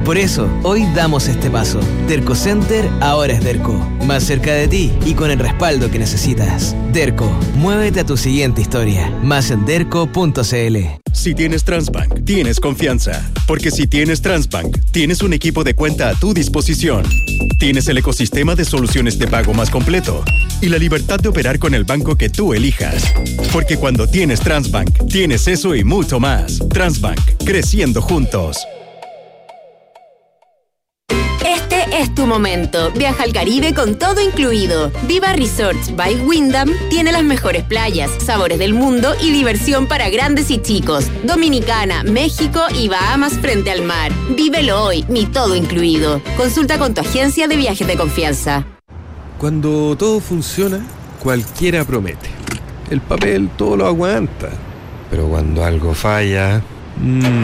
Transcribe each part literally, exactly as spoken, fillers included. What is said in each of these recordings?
Por eso, hoy damos este paso. Derco Center ahora es Derco. Más cerca de ti y con el respaldo que necesitas. Derco, muévete a tu siguiente historia. Más en derco punto c l. Si tienes Transbank, tienes confianza. Porque si tienes Transbank, tienes un equipo de cuenta a tu disposición. Tienes el ecosistema de soluciones de pago más completo y la libertad de operar con el banco que tú elijas. Porque cuando tienes Transbank, tienes eso y mucho más. Transbank, creciendo juntos. Este es tu momento. Viaja al Caribe con todo incluido. Viva Resorts by Wyndham tiene las mejores playas, sabores del mundo y diversión para grandes y chicos. Dominicana, México y Bahamas frente al mar. Vívelo hoy, mi todo incluido. Consulta con tu agencia de viajes de confianza. Cuando todo funciona, cualquiera promete. El papel todo lo aguanta. Pero cuando algo falla... Mmm,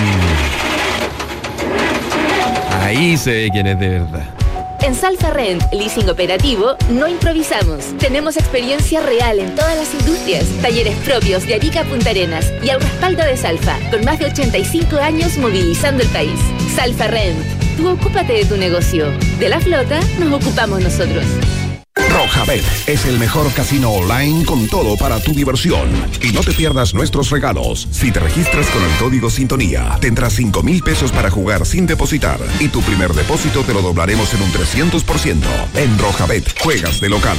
ahí se ve quién es de verdad. En Salfa Rent, leasing operativo, no improvisamos. Tenemos experiencia real en todas las industrias, talleres propios de Arica a Punta Arenas y al respaldo de Salfa, con más de ochenta y cinco años movilizando el país. Salfa Rent, tú ocúpate de tu negocio. De la flota nos ocupamos nosotros. Rojabet es el mejor casino online con todo para tu diversión. Y no te pierdas nuestros regalos. Si te registras con el código Sintonía, tendrás cinco mil pesos para jugar sin depositar. Y tu primer depósito te lo doblaremos en un trescientos por ciento. En Rojabet, juegas de local.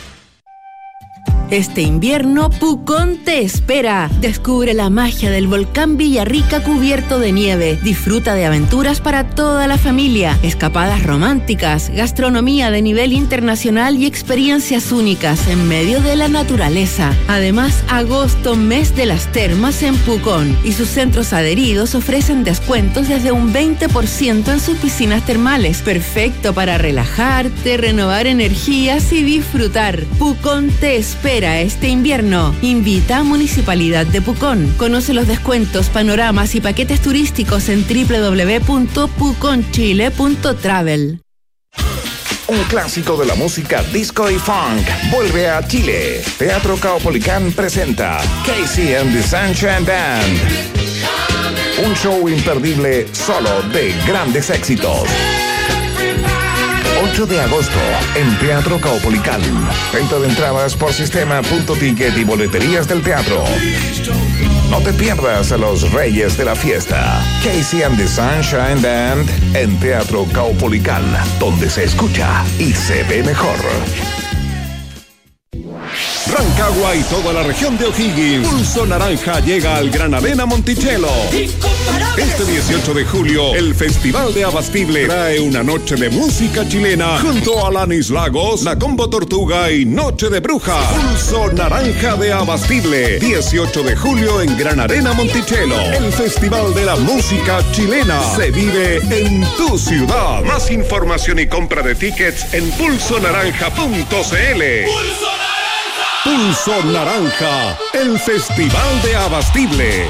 Este invierno, Pucón te espera. Descubre la magia del volcán Villarrica cubierto de nieve. Disfruta de aventuras para toda la familia, escapadas románticas, gastronomía de nivel internacional y experiencias únicas en medio de la naturaleza. Además, agosto, mes de las termas en Pucón, y sus centros adheridos ofrecen descuentos desde un veinte por ciento en sus piscinas termales. Perfecto para relajarte, renovar energías y disfrutar. Pucón te espera este invierno. Invita a Municipalidad de Pucón. Conoce los descuentos, panoramas y paquetes turísticos en doble u doble u doble u punto pucón chile punto travel. Un clásico de la música disco y funk vuelve a Chile. Teatro Caupolicán presenta Casey and the Sunshine Band. Un show imperdible solo de grandes éxitos. ocho de agosto en Teatro Caupolicán. Venta de entradas por sistema punto ticket y boleterías del teatro. No te pierdas a los reyes de la fiesta. Casey and the Sunshine Band en Teatro Caupolicán, donde se escucha y se ve mejor. Rancagua y toda la región de O'Higgins. Pulso Naranja llega al Gran Arena Monticello. Este dieciocho de julio, el Festival de Abastible trae una noche de música chilena junto a Alanis Lagos, La Combo Tortuga y Noche de Bruja. Pulso Naranja de Abastible, dieciocho de julio en Gran Arena Monticello. El Festival de la Música Chilena se vive en tu ciudad. Más información y compra de tickets en pulso naranja punto c l. ¡Pulso Naranja! Pulso Naranja, el Festival de Abastible.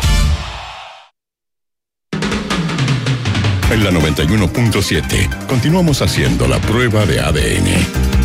En la noventa y uno punto siete, continuamos haciendo la prueba de A D N.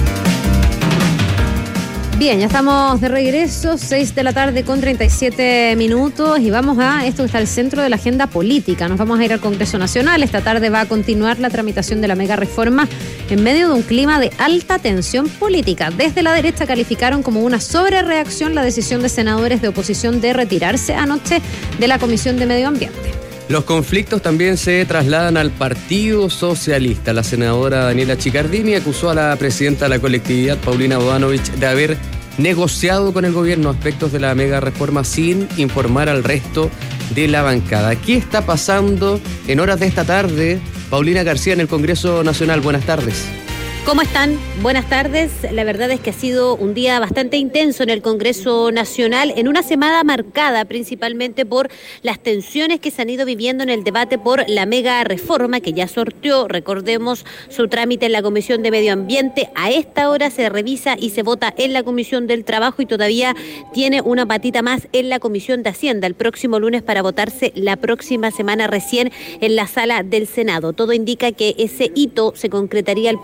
Bien, ya estamos de regreso, seis de la tarde con treinta y siete minutos, y vamos a esto que está al centro de la agenda política. Nos vamos a ir al Congreso Nacional. Esta tarde va a continuar la tramitación de la mega reforma en medio de un clima de alta tensión política. Desde la derecha calificaron como una sobrereacción la decisión de senadores de oposición de retirarse anoche de la Comisión de Medio Ambiente. Los conflictos también se trasladan al Partido Socialista. La senadora Daniela Chiccardini acusó a la presidenta de la colectividad, Paulina Bodanovich, de haber negociado con el gobierno aspectos de la mega reforma sin informar al resto de la bancada. ¿Qué está pasando en horas de esta tarde? Paulina García en el Congreso Nacional. Buenas tardes. ¿Cómo están? Buenas tardes. La verdad es que ha sido un día bastante intenso en el Congreso Nacional, en una semana marcada principalmente por las tensiones que se han ido viviendo en el debate por la mega reforma, que ya sorteó, recordemos, su trámite en la Comisión de Medio Ambiente. A esta hora se revisa y se vota en la Comisión del Trabajo y todavía tiene una patita más en la Comisión de Hacienda el próximo lunes para votarse la próxima semana recién en la sala del Senado. Todo indica que ese hito se concretaría el próximo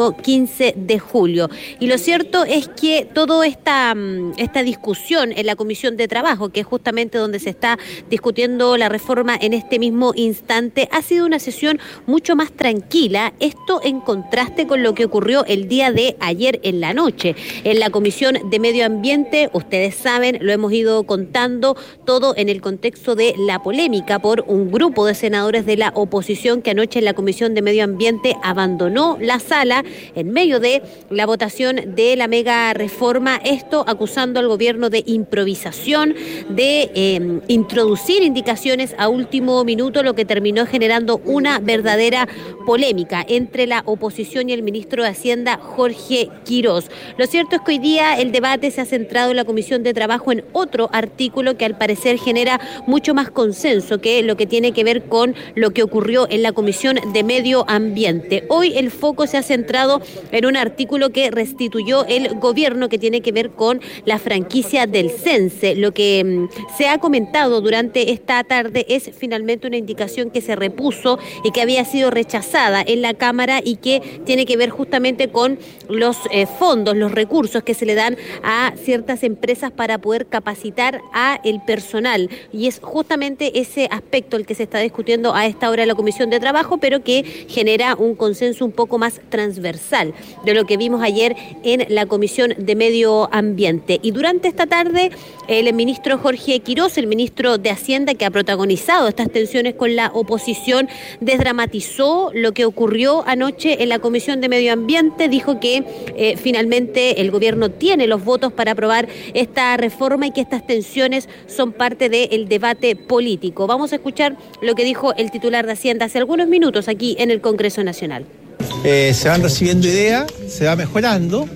próximo quince de julio. Y lo cierto es que toda esta, esta discusión en la Comisión de Trabajo, que es justamente donde se está discutiendo la reforma en este mismo instante, ha sido una sesión mucho más tranquila, esto en contraste con lo que ocurrió el día de ayer en la noche. En la Comisión de Medio Ambiente, ustedes saben, lo hemos ido contando, todo en el contexto de la polémica por un grupo de senadores de la oposición que anoche en la Comisión de Medio Ambiente abandonó la sala en medio de la votación de la mega reforma, esto acusando al gobierno de improvisación, de eh, introducir indicaciones a último minuto, lo que terminó generando una verdadera polémica entre la oposición y el ministro de Hacienda, Jorge Quirós. Lo cierto es que hoy día el debate se ha centrado en la Comisión de Trabajo en otro artículo que al parecer genera mucho más consenso que lo que tiene que ver con lo que ocurrió en la Comisión de Medio Ambiente. Hoy el foco se ha centrado en un artículo que restituyó el gobierno que tiene que ver con la franquicia del Sense. Lo que mmm, se ha comentado durante esta tarde es finalmente una indicación que se repuso y que había sido rechazada en la Cámara y que tiene que ver justamente con los eh, fondos, los recursos que se le dan a ciertas empresas para poder capacitar a el personal. Y es justamente ese aspecto el que se está discutiendo a esta hora en la Comisión de Trabajo, pero que genera un consenso un poco más transversal de lo que vimos ayer en la Comisión de Medio Ambiente. Y durante esta tarde, el ministro Jorge Quirós, el ministro de Hacienda, que ha protagonizado estas tensiones con la oposición, desdramatizó lo que ocurrió anoche en la Comisión de Medio Ambiente, dijo que eh, finalmente el gobierno tiene los votos para aprobar esta reforma y que estas tensiones son parte del debate político. Vamos a escuchar lo que dijo el titular de Hacienda hace algunos minutos aquí en el Congreso Nacional. Eh, se van recibiendo ideas, se va mejorando.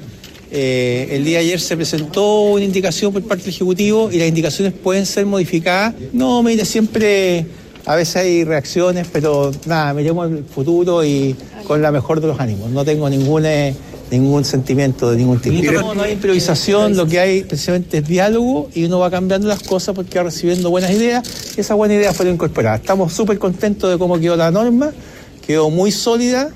Eh, el día de ayer se presentó una indicación por parte del Ejecutivo y las indicaciones pueden ser modificadas. No, mire, siempre a veces hay reacciones, pero nada, miremos el futuro y con la mejor de los ánimos. No tengo ningún, eh, ningún sentimiento de ningún tipo. No, no hay improvisación, lo que hay precisamente es diálogo y uno va cambiando las cosas porque va recibiendo buenas ideas y esas buenas ideas fueron incorporadas. Estamos súper contentos de cómo quedó la norma, quedó muy sólida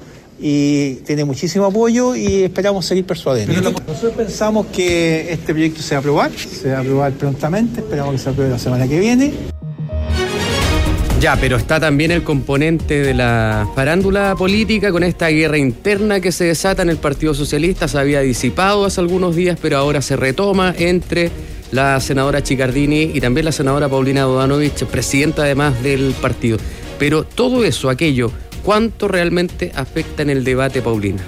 y tiene muchísimo apoyo y esperamos seguir persuadiendo. Nosotros pensamos que este proyecto se va a aprobar, se va a aprobar prontamente, esperamos que se apruebe la semana que viene. Ya, pero está también el componente de la farándula política con esta guerra interna que se desata en el Partido Socialista. Se había disipado hace algunos días, pero ahora se retoma entre la senadora Chicardini y también la senadora Paulina Bodanovich, presidenta además del partido. Pero todo eso, aquello, ¿cuánto realmente afecta en el debate, Paulina?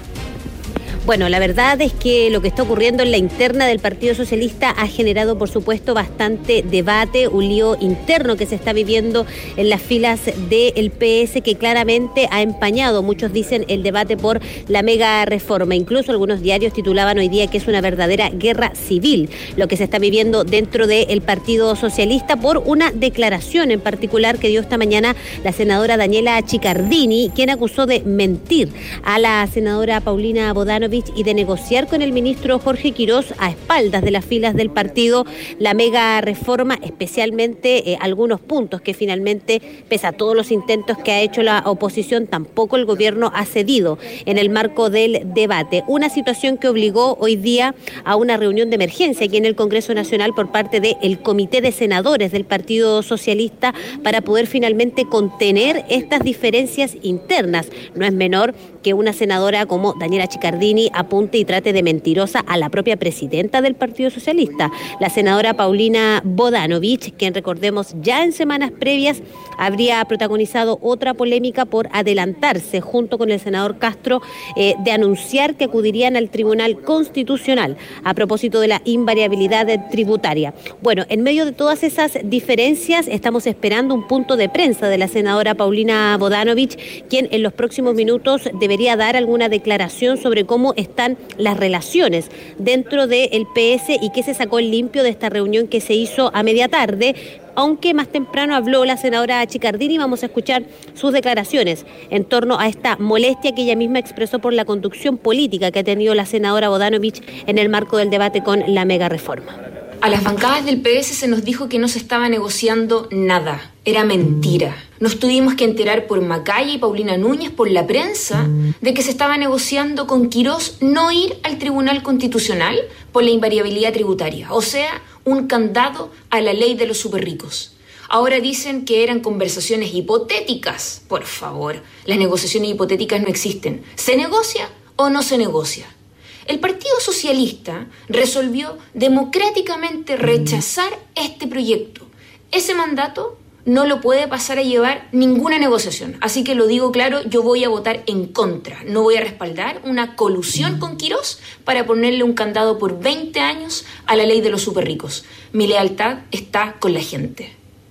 Bueno, la verdad es que lo que está ocurriendo en la interna del Partido Socialista ha generado, por supuesto, bastante debate, un lío interno que se está viviendo en las filas del P S que claramente ha empañado, muchos dicen, el debate por la mega reforma. Incluso algunos diarios titulaban hoy día que es una verdadera guerra civil lo que se está viviendo dentro del Partido Socialista por una declaración en particular que dio esta mañana la senadora Daniela Chicardini, quien acusó de mentir a la senadora Paulina Bodanovich y de negociar con el ministro Jorge Quirós a espaldas de las filas del partido la mega reforma, especialmente eh, algunos puntos que finalmente, pese a todos los intentos que ha hecho la oposición, tampoco el gobierno ha cedido en el marco del debate. Una situación que obligó hoy día a una reunión de emergencia aquí en el Congreso Nacional por parte del Comité de Senadores del Partido Socialista para poder finalmente contener estas diferencias internas. No es menor que una senadora como Daniela Chicardini apunte y trate de mentirosa a la propia presidenta del Partido Socialista, la senadora Paulina Bodanovich, quien, recordemos, ya en semanas previas habría protagonizado otra polémica por adelantarse junto con el senador Castro eh, de anunciar que acudirían al Tribunal Constitucional a propósito de la invariabilidad tributaria. Bueno, en medio de todas esas diferencias estamos esperando un punto de prensa de la senadora Paulina Bodanovich, quien en los próximos minutos debería dar alguna declaración sobre cómo están las relaciones dentro del P S y qué se sacó en limpio de esta reunión que se hizo a media tarde, aunque más temprano habló la senadora Chicardini. Vamos a escuchar sus declaraciones en torno a esta molestia que ella misma expresó por la conducción política que ha tenido la senadora Bodanovich en el marco del debate con la mega reforma. A las bancadas del P S se nos dijo que no se estaba negociando nada. Era mentira. Nos tuvimos que enterar por Macaya y Paulina Núñez, por la prensa, de que se estaba negociando con Quirós no ir al Tribunal Constitucional por la invariabilidad tributaria. O sea, un candado a la ley de los superricos. Ahora dicen que eran conversaciones hipotéticas. Por favor, las negociaciones hipotéticas no existen. ¿Se negocia o no se negocia? El Partido Socialista resolvió democráticamente rechazar este proyecto. Ese mandato no lo puede pasar a llevar ninguna negociación. Así que lo digo claro, yo voy a votar en contra. No voy a respaldar una colusión con Quirós para ponerle un candado por veinte años a la ley de los superricos. Mi lealtad está con la gente.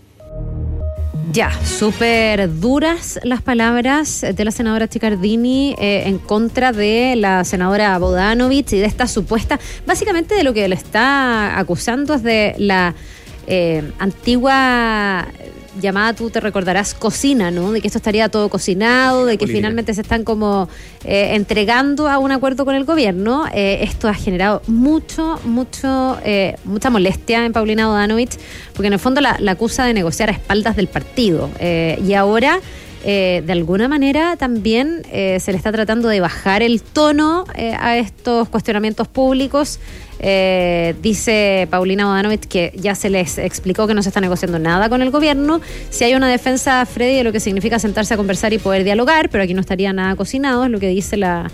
Ya, súper duras las palabras de la senadora Chiccardini eh, en contra de la senadora Bodanovich y de esta supuesta, básicamente de lo que le está acusando es de la eh, antigua llamada, tú te recordarás, cocina, ¿no? De que esto estaría todo cocinado, de que Política. Finalmente se están como eh, entregando a un acuerdo con el gobierno. Eh, esto ha generado mucho, mucho, eh, mucha molestia en Paulina Bodanovich, porque en el fondo la, la acusa de negociar a espaldas del partido. Eh, y ahora, eh, de alguna manera, también eh, se le está tratando de bajar el tono eh, a estos cuestionamientos públicos. Eh, dice Paulina Bodanovich que ya se les explicó que no se está negociando nada con el gobierno. Si hay una defensa, Freddy, de lo que significa sentarse a conversar y poder dialogar, pero aquí no estaría nada cocinado, es lo que dice la,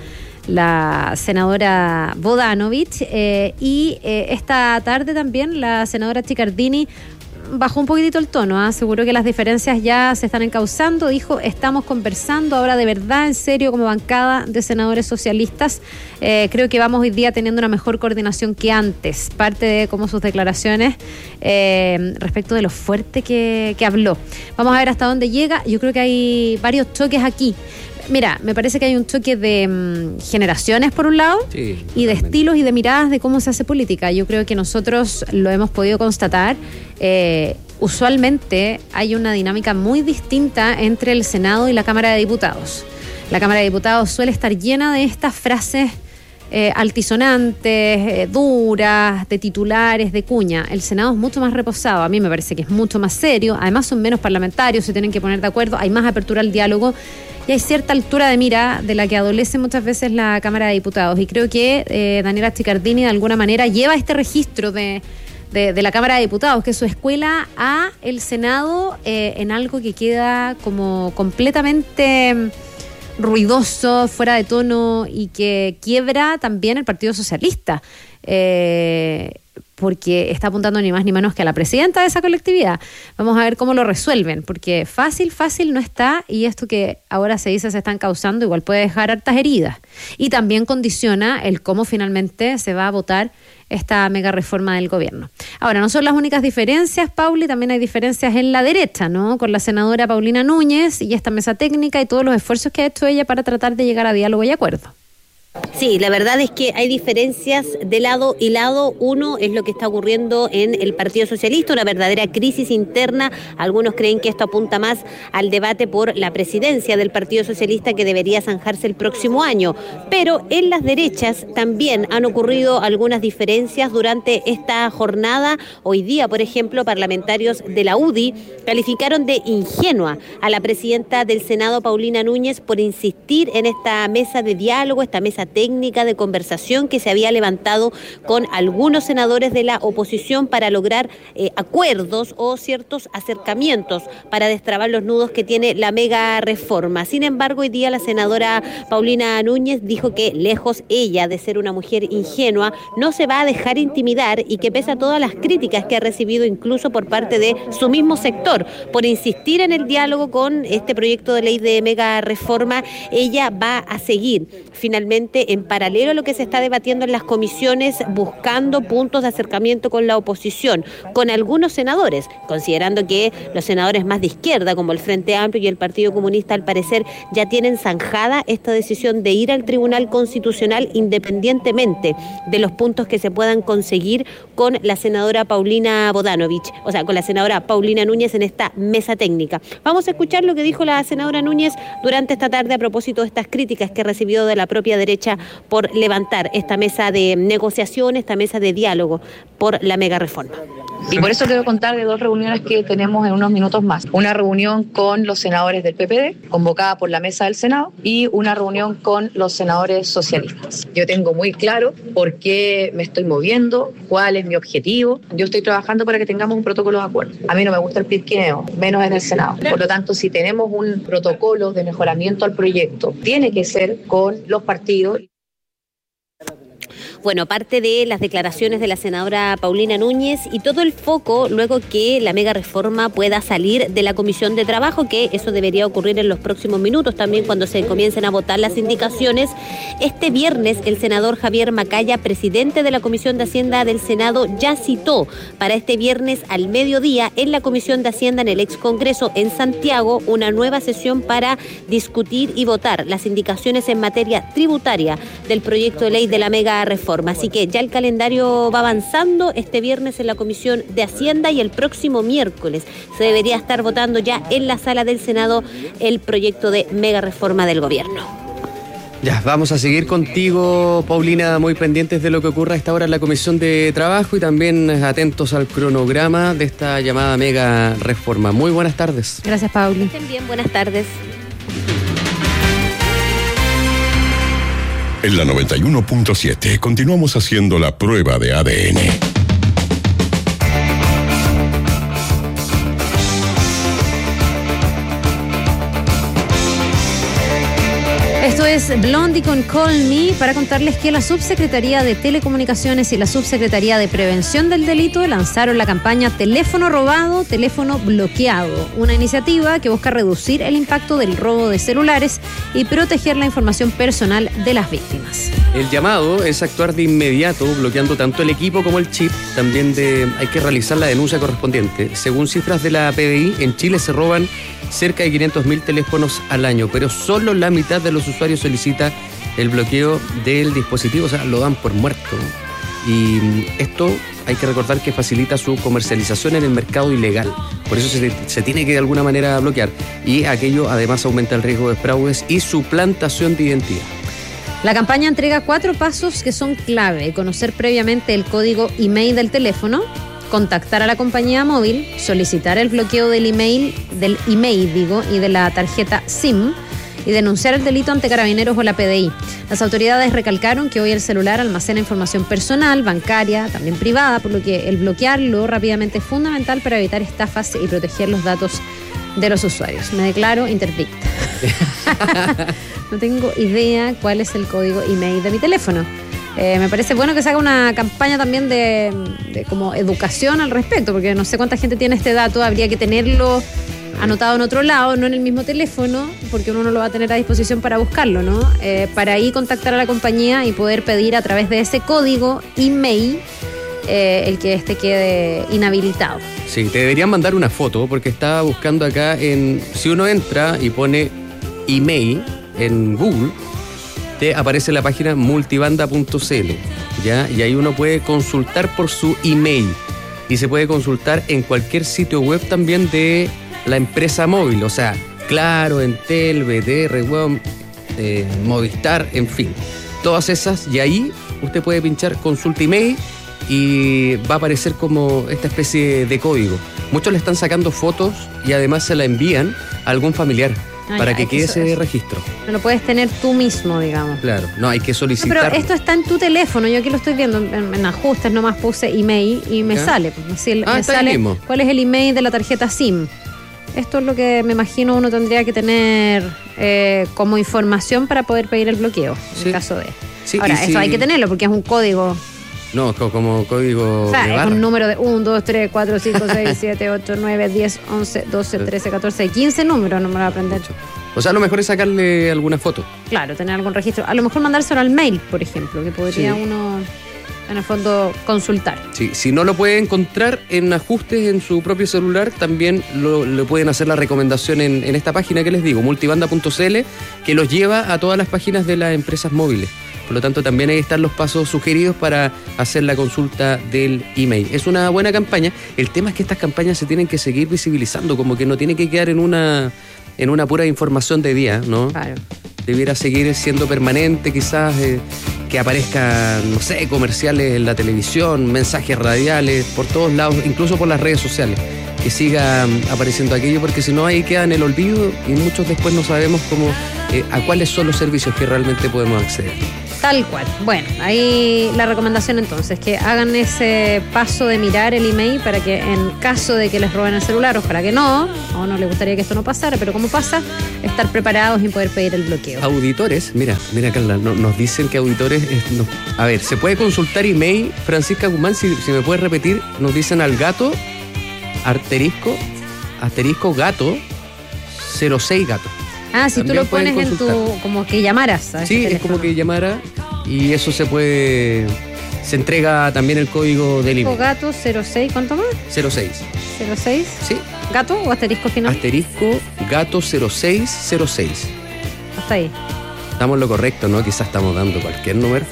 la senadora Bodanovich. Eh, y eh, esta tarde también la senadora Chiccardini bajó un poquitito el tono, ¿eh? Aseguró que las diferencias ya se están encauzando, dijo, estamos conversando ahora de verdad, en serio, como bancada de senadores socialistas. Eh, creo que vamos hoy día teniendo una mejor coordinación que antes, parte de como sus declaraciones eh, respecto de lo fuerte que, que habló. Vamos a ver hasta dónde llega. Yo creo que hay varios choques aquí. Mira, me parece que hay un choque de um, generaciones por un lado, sí, y de estilos y de miradas de cómo se hace política. Yo creo que nosotros lo hemos podido constatar. Eh, usualmente hay una dinámica muy distinta entre el Senado y la Cámara de Diputados. La Cámara de Diputados suele estar llena de estas frases eh, altisonantes, eh, duras, de titulares, de cuña. El Senado es mucho más reposado. A mí me parece que es mucho más serio. Además son menos parlamentarios, se tienen que poner de acuerdo. Hay más apertura al diálogo. Y hay cierta altura de mira de la que adolece muchas veces la Cámara de Diputados. Y creo que eh, Daniela Chiccardini de alguna manera lleva este registro de, de, de la Cámara de Diputados, que es su escuela, a el Senado eh, en algo que queda como completamente ruidoso, fuera de tono y que quiebra también el Partido Socialista. Eh, porque está apuntando ni más ni menos que a la presidenta de esa colectividad. Vamos a ver cómo lo resuelven, porque fácil, fácil no está, y esto que ahora se dice se están causando igual puede dejar hartas heridas. Y también condiciona el cómo finalmente se va a votar esta mega reforma del gobierno. Ahora, no son las únicas diferencias, Pauli, también hay diferencias en la derecha, ¿no? Con la senadora Paulina Núñez y esta mesa técnica y todos los esfuerzos que ha hecho ella para tratar de llegar a diálogo y acuerdo. Sí, la verdad es que hay diferencias de lado y lado. Uno es lo que está ocurriendo en el Partido Socialista, una verdadera crisis interna. Algunos creen que esto apunta más al debate por la presidencia del Partido Socialista, que debería zanjarse el próximo año. Pero en las derechas también han ocurrido algunas diferencias durante esta jornada. Hoy día, por ejemplo, parlamentarios de la U D I calificaron de ingenua a la presidenta del Senado, Paulina Núñez, por insistir en esta mesa de diálogo, esta mesa técnica de conversación que se había levantado con algunos senadores de la oposición para lograr eh, acuerdos o ciertos acercamientos para destrabar los nudos que tiene la mega reforma. Sin embargo, hoy día la senadora Paulina Núñez dijo que, lejos ella de ser una mujer ingenua, no se va a dejar intimidar y que, pese a todas las críticas que ha recibido incluso por parte de su mismo sector por insistir en el diálogo con este proyecto de ley de mega reforma, ella va a seguir finalmente en paralelo a lo que se está debatiendo en las comisiones, buscando puntos de acercamiento con la oposición, con algunos senadores, considerando que los senadores más de izquierda, como el Frente Amplio y el Partido Comunista, al parecer ya tienen zanjada esta decisión de ir al Tribunal Constitucional independientemente de los puntos que se puedan conseguir con la senadora Paulina Bodanovich, o sea, con la senadora Paulina Núñez en esta mesa técnica. Vamos a escuchar lo que dijo la senadora Núñez durante esta tarde a propósito de estas críticas que ha recibido de la propia derecha por levantar esta mesa de negociación, esta mesa de diálogo por la mega reforma. Y por eso quiero contar de dos reuniones que tenemos en unos minutos más. Una reunión con los senadores del P P D, convocada por la mesa del Senado, y una reunión con los senadores socialistas. Yo tengo muy claro por qué me estoy moviendo, cuál es mi objetivo. Yo estoy trabajando para que tengamos un protocolo de acuerdo. A mí no me gusta el pirquineo, menos en el Senado. Por lo tanto, si tenemos un protocolo de mejoramiento al proyecto, tiene que ser con los partidos. Bueno, parte de las declaraciones de la senadora Paulina Núñez y todo el foco luego que la mega reforma pueda salir de la Comisión de Trabajo, que eso debería ocurrir en los próximos minutos también cuando se comiencen a votar las indicaciones. Este viernes el senador Javier Macaya, presidente de la Comisión de Hacienda del Senado, ya citó para este viernes al mediodía en la Comisión de Hacienda en el ex Congreso en Santiago una nueva sesión para discutir y votar las indicaciones en materia tributaria del proyecto de ley de la mega reforma. Así que ya el calendario va avanzando este viernes en la Comisión de Hacienda y el próximo miércoles se debería estar votando ya en la sala del Senado el proyecto de mega reforma del gobierno. Ya, vamos a seguir contigo, Paulina, muy pendientes de lo que ocurra a esta hora en la Comisión de Trabajo y también atentos al cronograma de esta llamada mega reforma. Muy buenas tardes. Gracias, Pauli. Estén bien, buenas tardes. En la noventa y uno punto siete continuamos haciendo la prueba de A D N. Esto es Blondie con Call Me para contarles que la Subsecretaría de Telecomunicaciones y la Subsecretaría de Prevención del Delito lanzaron la campaña Teléfono Robado, Teléfono Bloqueado, una iniciativa que busca reducir el impacto del robo de celulares y proteger la información personal de las víctimas. El llamado es actuar de inmediato, bloqueando tanto el equipo como el chip. También de, hay que realizar la denuncia correspondiente. Según cifras de la P D I, en Chile se roban cerca de quinientos mil teléfonos al año, pero solo la mitad de los usuarios solicita el bloqueo del dispositivo, o sea, lo dan por muerto. Y esto hay que recordar que facilita su comercialización en el mercado ilegal. Por eso se, se tiene que de alguna manera bloquear. Y aquello además aumenta el riesgo de fraudes y suplantación de identidad. La campaña entrega cuatro pasos que son clave: conocer previamente el código email del teléfono, contactar a la compañía móvil, solicitar el bloqueo del email, del email digo, y de la tarjeta SIM, y denunciar el delito ante Carabineros o la P D I. Las autoridades recalcaron que hoy el celular almacena información personal, bancaria, también privada, por lo que el bloquearlo rápidamente es fundamental para evitar estafas y proteger los datos de los usuarios. Me declaro interdicta. No tengo idea cuál es el código email de mi teléfono. Eh, me parece bueno que se haga una campaña también de, de como educación al respecto, porque no sé cuánta gente tiene este dato, habría que tenerlo anotado en otro lado, no en el mismo teléfono, porque uno no lo va a tener a disposición para buscarlo, ¿no? Eh, para ahí contactar a la compañía y poder pedir a través de ese código email eh, el que este quede inhabilitado. Sí, te deberían mandar una foto, porque estaba buscando acá en... Si uno entra y pone email en Google, te aparece la página multibanda punto c l, ¿ya? Y ahí uno puede consultar por su email y se puede consultar en cualquier sitio web también de la empresa móvil, o sea, Claro, Entel, B T R, eh, Movistar, en fin, todas esas, y ahí usted puede pinchar consulta email y va a aparecer como esta especie de código. Muchos le están sacando fotos y además se la envían a algún familiar. Ah, para ya, que quede ese registro. No lo puedes tener tú mismo, digamos. Claro, no, hay que solicitar. No, pero esto está en tu teléfono, yo aquí lo estoy viendo, en, en ajustes nomás puse email y me ¿Ya? sale. Pues, me, ah, me sale mismo. ¿Cuál es el email de la tarjeta SIM? Esto es lo que me imagino uno tendría que tener eh, como información para poder pedir el bloqueo, sí. en caso de... Sí, Ahora, eso si... hay que tenerlo porque es un código... No, como código. O sea, de es barra. Un número de uno, dos, tres, cuatro, cinco, seis, siete, ocho, nueve, diez, once, doce, trece, catorce, quince números, no me lo voy a aprender. O sea, a lo mejor es sacarle alguna foto. Claro, tener algún registro. A lo mejor mandárselo al mail, por ejemplo, que podría sí. uno, en el fondo, consultar. Sí, si no lo puede encontrar en ajustes en su propio celular, también lo, lo pueden hacer la recomendación en, en esta página que les digo, multibanda punto c l, que los lleva a todas las páginas de las empresas móviles. Por lo tanto, también ahí están los pasos sugeridos para hacer la consulta del email. Es una buena campaña. El tema es que estas campañas se tienen que seguir visibilizando, como que no tiene que quedar en una en una pura información de día, ¿no? Claro. debiera seguir siendo permanente, quizás eh, que aparezcan, no sé, comerciales en la televisión, mensajes radiales, por todos lados, incluso por las redes sociales, que siga apareciendo aquello, porque si no ahí queda en el olvido y muchos después no sabemos cómo, eh, a cuáles son los servicios que realmente podemos acceder. Tal cual. Bueno, ahí la recomendación entonces, que hagan ese paso de mirar el email para que en caso de que les roben el celular, ojalá que no, o no les gustaría que esto no pasara, pero como pasa, estar preparados y poder pedir el bloqueo. Auditores, mira, mira Carla, no, nos dicen que auditores, eh, no, a ver, ¿se puede consultar email? Francisca Guzmán, si, si me puedes repetir, nos dicen al gato, asterisco, asterisco gato, cero seis gato. Ah, si tú lo pones en tu, como que llamaras. Sí, es teléfono. Como que llamara y eso se puede, se entrega también el código del email. Gato cero seis, ¿cuánto más? cero seis. ¿cero seis? Sí. ¿Gato o asterisco final? Asterisco gato cero seis cero seis. Hasta ahí. Estamos en lo correcto, ¿no? Quizás estamos dando cualquier número.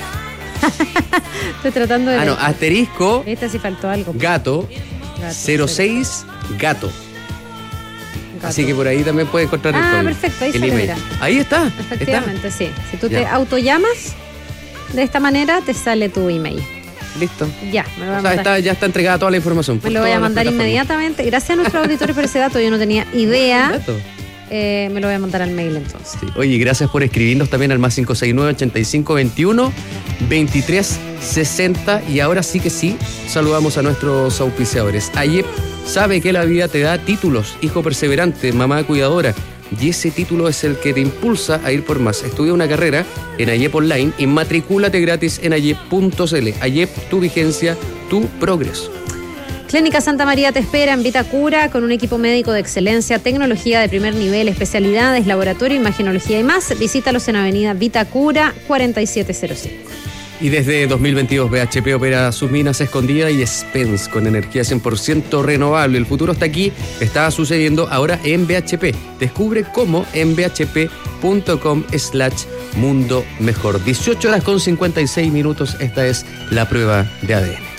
Estoy tratando de... Ah, no, asterisco... Esta sí faltó algo. Gato, gato cero seis gato. Gato. Así que por ahí también puedes encontrar ah, el código. Ah, perfecto, ahí el sale, email. mira. Ahí está. Efectivamente, está. sí. Si tú ya. te autollamas, de esta manera te sale tu email. Listo. Ya, me lo voy a o sea, mandar. Está, ya está entregada toda la información. Me lo voy a mandar inmediatamente. Gracias a nuestros auditores por ese dato. Yo no tenía idea. ¿Dato? Eh, me lo voy a mandar al mail entonces. Sí. Oye, gracias por escribirnos también al más cinco seis nueve, ochenta y cinco veintiuno, veintitrés sesenta. Y ahora sí que sí, saludamos a nuestros auspiciadores. AYEP sabe que la vida te da títulos, hijo perseverante, mamá cuidadora. Y ese título es el que te impulsa a ir por más. Estudia una carrera en AYEP Online y matricúlate gratis en ayep punto cl. AYEP, tu vigencia, tu progreso. Clínica Santa María te espera en Vitacura con un equipo médico de excelencia, tecnología de primer nivel, especialidades, laboratorio, imagenología y más. Visítalos en Avenida Vitacura cuarenta y siete cero cinco. Y desde dos mil veintidós B H P opera sus minas escondidas y Spence con energía cien por ciento renovable. El futuro está aquí, está sucediendo ahora en B H P. Descubre cómo en bhp.com slash mundo mejor. dieciocho horas con cincuenta y seis minutos. Esta es la prueba de A D N.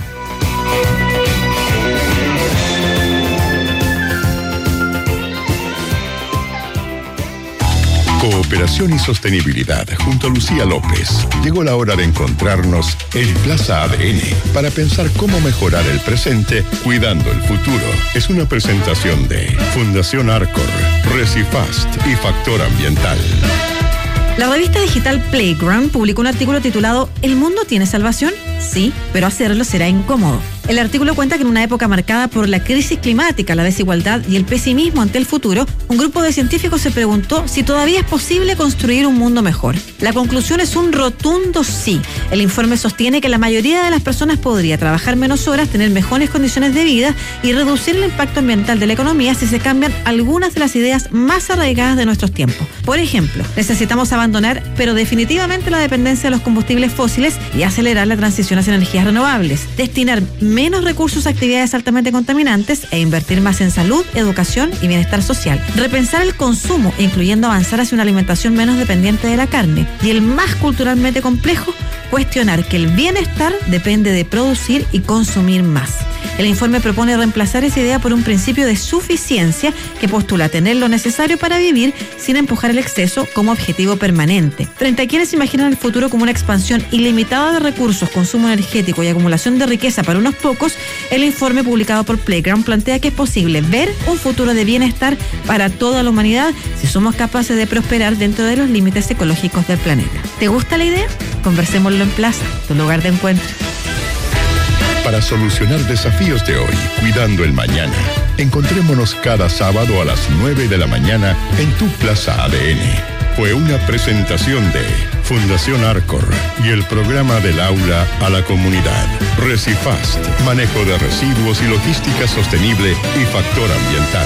Cooperación y sostenibilidad junto a Lucía López. Llegó la hora de encontrarnos en Plaza A D N para pensar cómo mejorar el presente cuidando el futuro. Es una presentación de Fundación Arcor, Recifast y Factor Ambiental. La revista digital Playground publicó un artículo titulado ¿El mundo tiene salvación? Sí, pero hacerlo será incómodo. El artículo cuenta que en una época marcada por la crisis climática, la desigualdad y el pesimismo ante el futuro, un grupo de científicos se preguntó si todavía es posible construir un mundo mejor. La conclusión es un rotundo sí. El informe sostiene que la mayoría de las personas podría trabajar menos horas, tener mejores condiciones de vida y reducir el impacto ambiental de la economía si se cambian algunas de las ideas más arraigadas de nuestros tiempos. Por ejemplo, necesitamos abandonar, pero definitivamente, la dependencia de los combustibles fósiles y acelerar la transición hacia energías renovables, destinar menos recursos a actividades altamente contaminantes e invertir más en salud, educación y bienestar social. Repensar el consumo, incluyendo avanzar hacia una alimentación menos dependiente de la carne. Y el más culturalmente complejo, cuestionar que el bienestar depende de producir y consumir más. El informe propone reemplazar esa idea por un principio de suficiencia que postula tener lo necesario para vivir sin empujar el exceso como objetivo permanente. Frente a quienes imaginan el futuro como una expansión ilimitada de recursos, consumo energético y acumulación de riqueza para unos pocos, el informe publicado por Playground plantea que es posible ver un futuro de bienestar para toda la humanidad si somos capaces de prosperar dentro de los límites ecológicos del planeta. ¿Te gusta la idea? Conversémoslo en Plaza, tu lugar de encuentro. Para solucionar desafíos de hoy, cuidando el mañana, encontrémonos cada sábado a las nueve de la mañana en tu Plaza A D N. Fue una presentación de Fundación Arcor y el programa del aula a la comunidad. Recifast, manejo de residuos y logística sostenible y factor ambiental.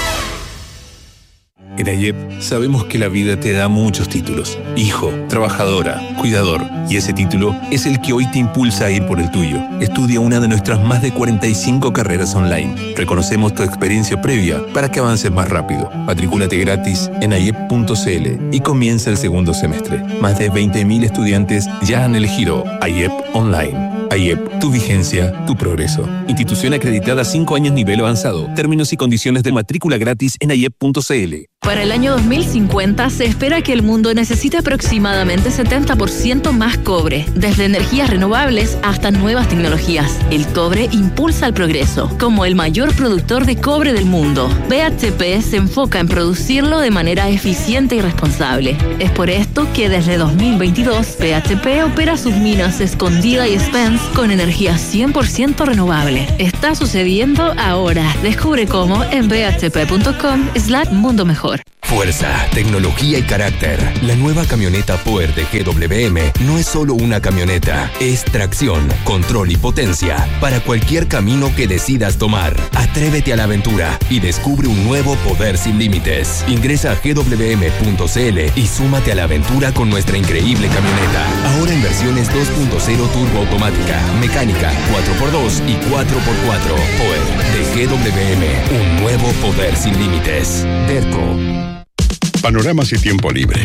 En AYEP sabemos que la vida te da muchos títulos. Hijo, trabajadora, cuidador. Y ese título es el que hoy te impulsa a ir por el tuyo. Estudia una de nuestras más de cuarenta y cinco carreras online. Reconocemos tu experiencia previa para que avances más rápido. Matricúlate gratis en ayep punto cl y comienza el segundo semestre. Más de veinte mil estudiantes ya han elegido AYEP Online. A I E P, tu vigencia, tu progreso. Institución acreditada cinco años nivel avanzado. Términos y condiciones de matrícula gratis en I E P punto C L. Para el año dos mil cincuenta se espera que el mundo necesite aproximadamente setenta por ciento más cobre, desde energías renovables hasta nuevas tecnologías. El cobre impulsa el progreso. Como el mayor productor de cobre del mundo, B H P se enfoca en producirlo de manera eficiente y responsable. Es por esto que desde dos mil veintidós B H P opera sus minas Escondida y Spence con energía cien por ciento renovable. Está sucediendo ahora. Descubre cómo en b h p punto com slash mundo mejor. Fuerza, tecnología y carácter. La nueva camioneta Power de G W M no es solo una camioneta, es tracción, control y potencia para cualquier camino que decidas tomar. Atrévete a la aventura y descubre un nuevo poder sin límites. Ingresa a g w m punto c l y súmate a la aventura con nuestra increíble camioneta. Ahora en versiones dos punto cero turbo automática, mecánica, cuatro por dos y cuatro por cuatro. Power de G W M, un nuevo poder sin límites. Derco. Panoramas y tiempo libre.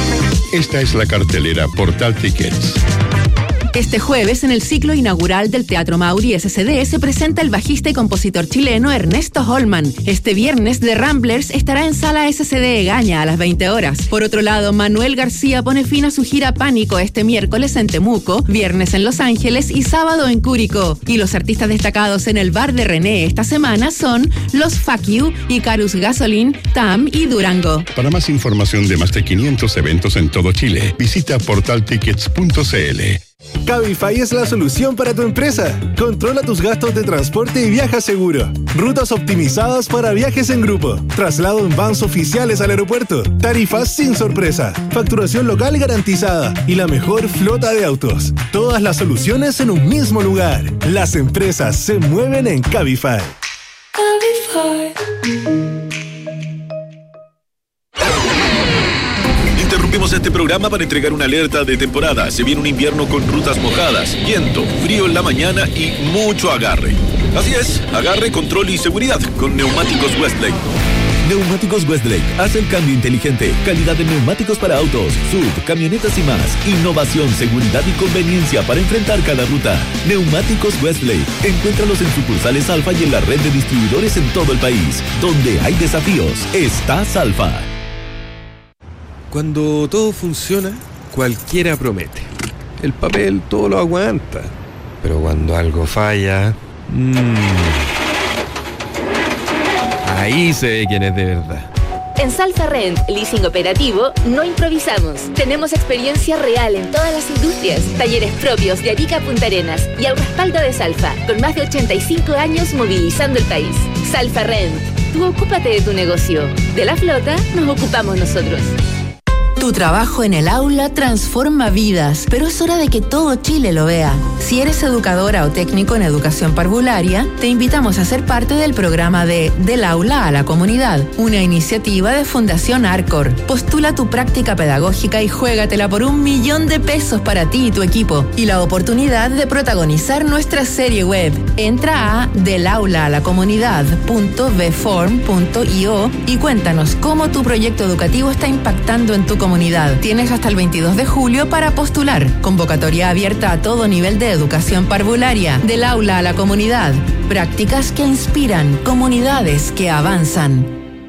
Esta es la cartelera Portal Tickets. Este jueves, en el ciclo inaugural del Teatro Mauri S C D, se presenta el bajista y compositor chileno Ernesto Holman. Este viernes, The Ramblers estará en Sala S C D Egaña a las veinte horas. Por otro lado, Manuel García pone fin a su gira Pánico este miércoles en Temuco, viernes en Los Ángeles y sábado en Curicó. Y los artistas destacados en el bar de René esta semana son Los Fuck You, Icarus Gasoline, Tam y Durango. Para más información de más de quinientos eventos en todo Chile, visita portal tickets punto c l. Cabify es la solución para tu empresa. Controla tus gastos de transporte y viaja seguro. Rutas optimizadas para viajes en grupo. Traslado en vans oficiales al aeropuerto. Tarifas sin sorpresa. Facturación local garantizada. Y la mejor flota de autos. Todas las soluciones en un mismo lugar. Las empresas se mueven en Cabify. Cabify. Interrumpimos este programa para entregar una alerta de temporada. Se viene un invierno con rutas mojadas, viento, frío en la mañana y mucho agarre. Así es, agarre, control y seguridad con Neumáticos Westlake. Neumáticos Westlake hace el cambio inteligente. Calidad de neumáticos para autos, sub, camionetas y más. Innovación, seguridad y conveniencia para enfrentar cada ruta. Neumáticos Westlake. Encuéntralos en sucursales Alfa y en la red de distribuidores en todo el país. Donde hay desafíos, está Alfa. Cuando todo funciona, cualquiera promete. El papel todo lo aguanta. Pero cuando algo falla... Mmm, ahí se ve quién es de verdad. En Salfa Rent, leasing operativo, no improvisamos. Tenemos experiencia real en todas las industrias, talleres propios de Arica a Punta Arenas y al respaldo de Salfa, con más de ochenta y cinco años movilizando el país. Salfa Rent, tú ocúpate de tu negocio. De la flota nos ocupamos nosotros. Tu trabajo en el aula transforma vidas, pero es hora de que todo Chile lo vea. Si eres educadora o técnico en educación parvularia, te invitamos a ser parte del programa de Del Aula a la Comunidad, una iniciativa de Fundación Arcor. Postula tu práctica pedagógica y juégatela por un millón de pesos para ti y tu equipo, y la oportunidad de protagonizar nuestra serie web. Entra a del aula a la comunidad punto b form punto i o y cuéntanos cómo tu proyecto educativo está impactando en tu comunidad. Tienes hasta el veintidós de julio para postular. Convocatoria abierta a todo nivel de educación parvularia. Del aula a la comunidad. Prácticas que inspiran, comunidades que avanzan.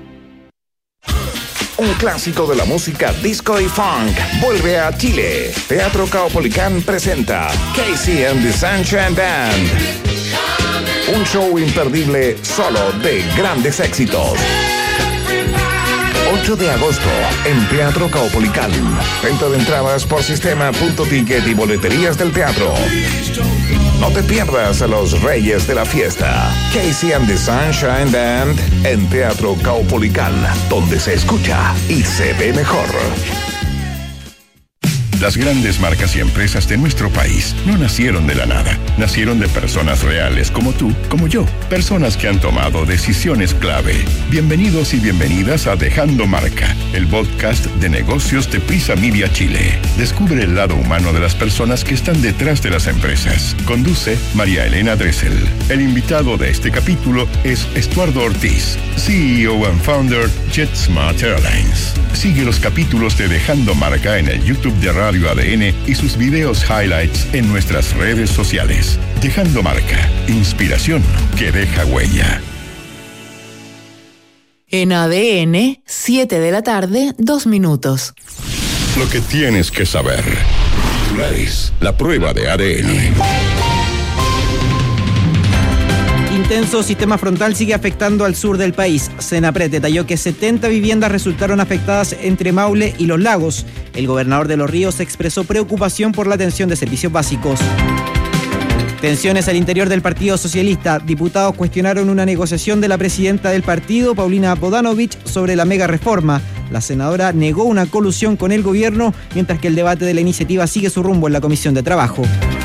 Un clásico de la música disco y funk vuelve a Chile. Teatro Caupolicán presenta Casey and the Sunshine Band. Un show imperdible solo de grandes éxitos. ocho de agosto en Teatro Caupolicán. Venta de entradas por sistema punto ticket y boleterías del teatro. No te pierdas a los reyes de la fiesta. Casey and the Sunshine Band en Teatro Caupolicán, donde se escucha y se ve mejor. Las grandes marcas y empresas de nuestro país no nacieron de la nada. Nacieron de personas reales como tú, como yo. Personas que han tomado decisiones clave. Bienvenidos y bienvenidas a Dejando Marca, el podcast de negocios de Prisa Media Chile. Descubre el lado humano de las personas que están detrás de las empresas. Conduce María Elena Dressel. El invitado de este capítulo es Estuardo Ortiz, C E O and Founder JetSmart Airlines. Sigue los capítulos de Dejando Marca en el YouTube de Radio Radio A D N y sus videos highlights en nuestras redes sociales. Dejando marca, inspiración que deja huella. En A D N, siete de la tarde, dos minutos. Lo que tienes que saber. Titulares, la prueba de A D N. Intenso sistema frontal sigue afectando al sur del país. Senapred detalló que setenta viviendas resultaron afectadas entre Maule y Los Lagos. El gobernador de Los Ríos expresó preocupación por la atención de servicios básicos. Tensiones al interior del Partido Socialista. Diputados cuestionaron una negociación de la presidenta del partido, Paulina Bodanovich, sobre la mega reforma. La senadora negó una colusión con el gobierno, mientras que el debate de la iniciativa sigue su rumbo en la Comisión de Trabajo.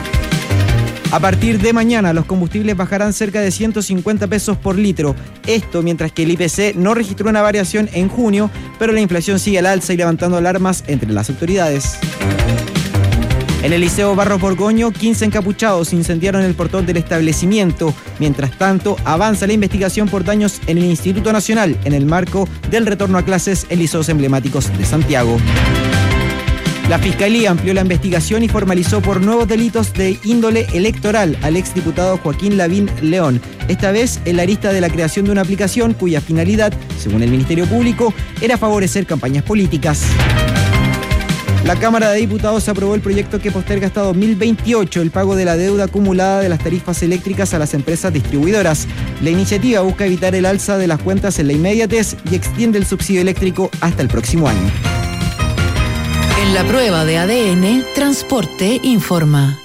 A partir de mañana, los combustibles bajarán cerca de ciento cincuenta pesos por litro. Esto mientras que el I P C no registró una variación en junio, pero la inflación sigue al alza y levantando alarmas entre las autoridades. En el Liceo Barros Borgoño, quince encapuchados incendiaron el portón del establecimiento. Mientras tanto, avanza la investigación por daños en el Instituto Nacional en el marco del retorno a clases en liceos emblemáticos de Santiago. La Fiscalía amplió la investigación y formalizó por nuevos delitos de índole electoral al exdiputado Joaquín Lavín León, esta vez en la arista de la creación de una aplicación cuya finalidad, según el Ministerio Público, era favorecer campañas políticas. La Cámara de Diputados aprobó el proyecto que posterga hasta dos mil veintiocho el pago de la deuda acumulada de las tarifas eléctricas a las empresas distribuidoras. La iniciativa busca evitar el alza de las cuentas en la inmediatez y extiende el subsidio eléctrico hasta el próximo año. En la prueba de A D N, Transporte informa.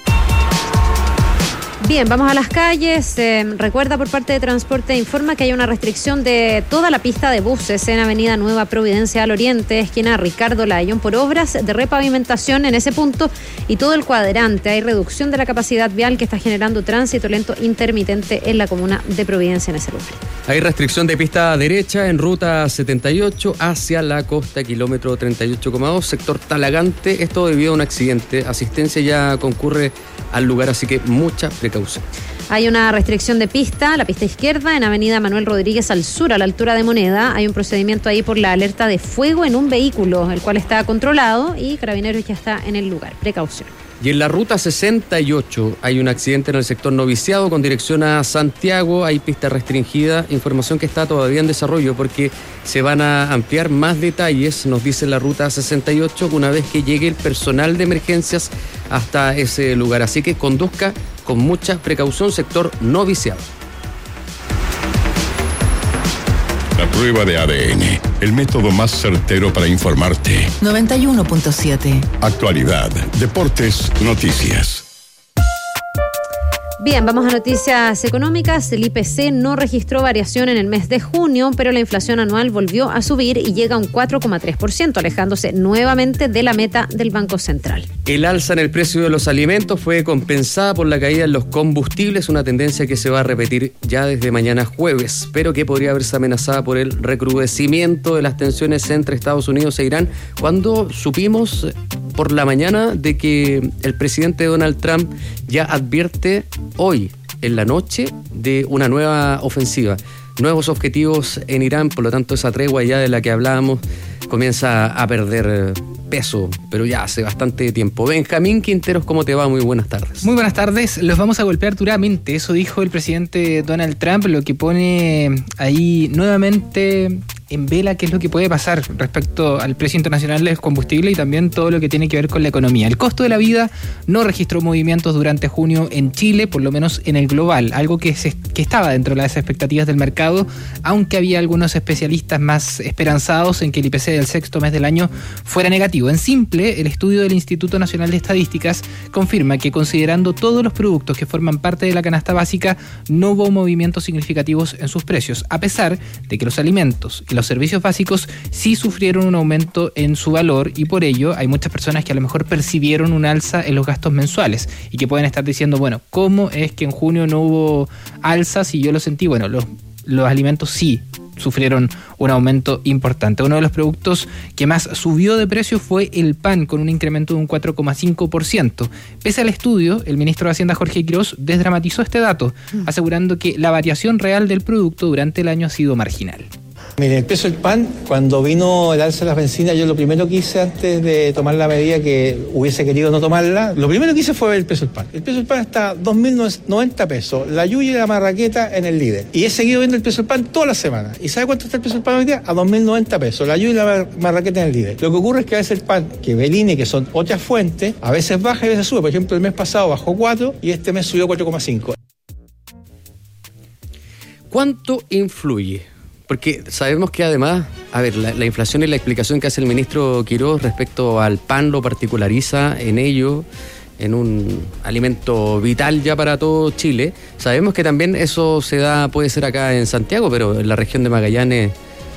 Bien, vamos a las calles. Eh, recuerda por parte de Transporte Informa que hay una restricción de toda la pista de buses en Avenida Nueva Providencia al Oriente, esquina Ricardo Lyon, por obras de repavimentación en ese punto y todo el cuadrante. Hay reducción de la capacidad vial que está generando tránsito lento intermitente en la comuna de Providencia en ese lugar. Hay restricción de pista derecha en ruta setenta y ocho hacia la costa, kilómetro treinta y ocho coma dos, sector Talagante. Esto debido a un accidente. Asistencia ya concurre al lugar, así que mucha precaución. Hay una restricción de pista, la pista izquierda en Avenida Manuel Rodríguez al sur, a la altura de Moneda. Hay un procedimiento ahí por la alerta de fuego en un vehículo, el cual está controlado y Carabineros ya está en el lugar. Precaución. Y en la ruta sesenta y ocho hay un accidente en el sector Noviciado con dirección a Santiago. Hay pista restringida, información que está todavía en desarrollo porque se van a ampliar más detalles, nos dice la ruta sesenta y ocho, una vez que llegue el personal de emergencias hasta ese lugar. Así que conduzca con mucha precaución, sector Noviciado. La prueba de A D N, el método más certero para informarte. noventa y uno punto siete. Actualidad, deportes, noticias. Bien, vamos a noticias económicas. El I P C no registró variación en el mes de junio, pero la inflación anual volvió a subir y llega a un cuatro coma tres por ciento, alejándose nuevamente de la meta del Banco Central. El alza en el precio de los alimentos fue compensada por la caída en los combustibles, una tendencia que se va a repetir ya desde mañana jueves, pero que podría verse amenazada por el recrudecimiento de las tensiones entre Estados Unidos e Irán, cuando supimos por la mañana de que el presidente Donald Trump ya advierte hoy en la noche de una nueva ofensiva, nuevos objetivos en Irán. Por lo tanto, esa tregua ya de la que hablábamos comienza a perder peso, pero ya hace bastante tiempo. Benjamín Quinteros, ¿cómo te va? Muy buenas tardes. Muy buenas tardes. Los vamos a golpear duramente, eso dijo el presidente Donald Trump, lo que pone ahí nuevamente en vela qué es lo que puede pasar respecto al precio internacional del combustible y también todo lo que tiene que ver con la economía. El costo de la vida no registró movimientos durante junio en Chile, por lo menos en el global, algo que, se, que estaba dentro de las expectativas del mercado, aunque había algunos especialistas más esperanzados en que el I P C del sexto mes del año fuera negativo. En simple, el estudio del Instituto Nacional de Estadísticas confirma que, considerando todos los productos que forman parte de la canasta básica, no hubo movimientos significativos en sus precios, a pesar de que los alimentos y los servicios básicos sí sufrieron un aumento en su valor, y por ello hay muchas personas que a lo mejor percibieron un alza en los gastos mensuales y que pueden estar diciendo, bueno, ¿cómo es que en junio no hubo alzas y yo lo sentí? Bueno, los, los alimentos sí sufrieron un aumento importante. Uno de los productos que más subió de precio fue el pan, con un incremento de un cuatro coma cinco por ciento. Pese al estudio, el ministro de Hacienda, Jorge Quiroz, desdramatizó este dato, asegurando que la variación real del producto durante el año ha sido marginal. Mire, el precio del pan, cuando vino el alza de las bencinas, yo lo primero que hice antes de tomar la medida que hubiese querido no tomarla, lo primero que hice fue ver el precio del pan. El precio del pan está a dos mil noventa pesos, la yuya y la marraqueta en el líder. Y he seguido viendo el precio del pan toda la semana. ¿Y sabe cuánto está el precio del pan hoy día? A dos mil noventa pesos, la yuya y la marraqueta en el líder. Lo que ocurre es que a veces el pan que Belini, que son otras fuentes, a veces baja y a veces sube. Por ejemplo, el mes pasado bajó cuatro y este mes subió cuatro coma cinco. ¿Cuánto influye? Porque sabemos que además, a ver, la, la inflación y la explicación que hace el ministro Quirós respecto al pan lo particulariza en ello, en un alimento vital ya para todo Chile. Sabemos que también eso se da, puede ser acá en Santiago, pero en la región de Magallanes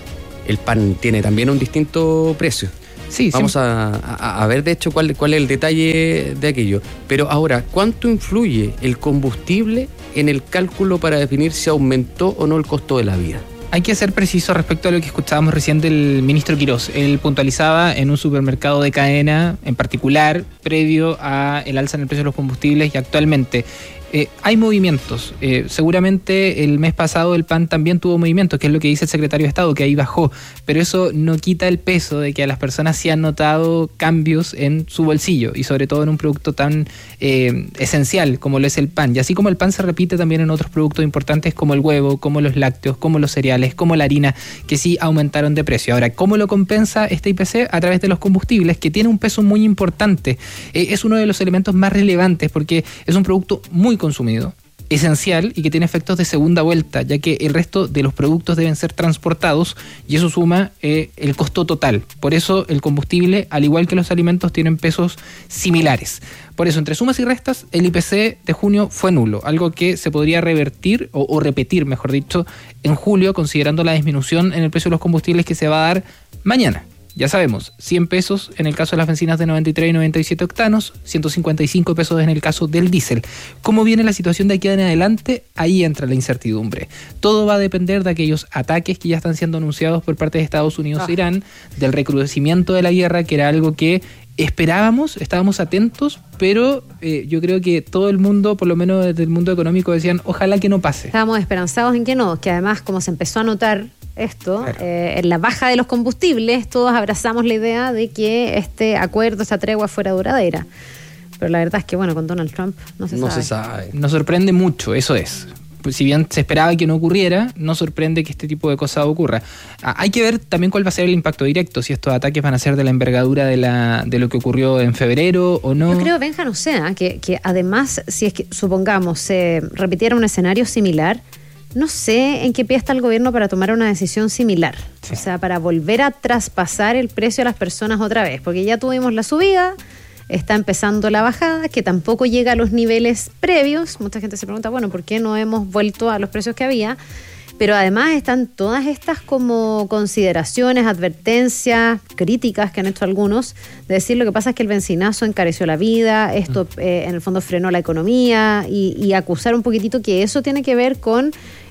el pan tiene también un distinto precio. Sí, Vamos a, a, a ver, de hecho, cuál, cuál es el detalle de aquello. Pero ahora, ¿cuánto influye el combustible en el cálculo para definir si aumentó o no el costo de la vida? Hay que ser preciso respecto a lo que escuchábamos recién del ministro Quirós. Él puntualizaba en un supermercado de cadena, en particular, previo a el alza en el precio de los combustibles y actualmente. Eh, hay movimientos. Eh, seguramente el mes pasado el pan también tuvo movimientos, que es lo que dice el secretario de Estado, que ahí bajó. Pero eso no quita el peso de que a las personas sí han notado cambios en su bolsillo y sobre todo en un producto tan eh, esencial como lo es el pan. Y así como el pan se repite también en otros productos importantes como el huevo, como los lácteos, como los cereales, como la harina, que sí aumentaron de precio. Ahora, ¿cómo lo compensa este I P C? A través de los combustibles, que tiene un peso muy importante. Eh, es uno de los elementos más relevantes porque es un producto muy consumido, esencial y que tiene efectos de segunda vuelta, ya que el resto de los productos deben ser transportados y eso suma eh, el costo total. Por eso el combustible, al igual que los alimentos, tienen pesos similares. Por eso, entre sumas y restas, el I P C de junio fue nulo, algo que se podría revertir o, o repetir, mejor dicho, en julio, considerando la disminución en el precio de los combustibles que se va a dar mañana. Ya sabemos, cien pesos en el caso de las bencinas de noventa y tres y noventa y siete octanos, ciento cincuenta y cinco pesos en el caso del diésel. ¿Cómo viene la situación de aquí en adelante? Ahí entra la incertidumbre. Todo va a depender de aquellos ataques que ya están siendo anunciados por parte de Estados Unidos e Irán, del recrudecimiento de la guerra, que era algo que esperábamos, estábamos atentos, pero eh, yo creo que todo el mundo, por lo menos desde el mundo económico, decían, ojalá que no pase. Estábamos esperanzados en que no, que además como se empezó a notar esto, claro. eh, en la baja de los combustibles, todos abrazamos la idea de que este acuerdo, esta tregua fuera duradera. Pero la verdad es que, bueno, con Donald Trump no se no sabe. se sabe. Nos sorprende mucho, eso es. Pues si bien se esperaba que no ocurriera, no sorprende que este tipo de cosas ocurra. Ah, hay que ver también cuál va a ser el impacto directo, si estos ataques van a ser de la envergadura de la de lo que ocurrió en febrero o no. Yo creo, Benja, no sea, que, que además, si es que, supongamos, se repitiera un escenario similar, no sé en qué pie está el gobierno para tomar una decisión similar. Sí. O sea, para volver a traspasar el precio a las personas otra vez, porque ya tuvimos la subida, está empezando la bajada, que tampoco llega a los niveles previos. Mucha gente se pregunta, bueno, ¿por qué no hemos vuelto a los precios que había? Pero además están todas estas como consideraciones, advertencias, críticas que han hecho algunos, de decir lo que pasa es que el bencinazo encareció la vida, esto eh, en el fondo frenó la economía, y, y acusar un poquitito que eso tiene que ver con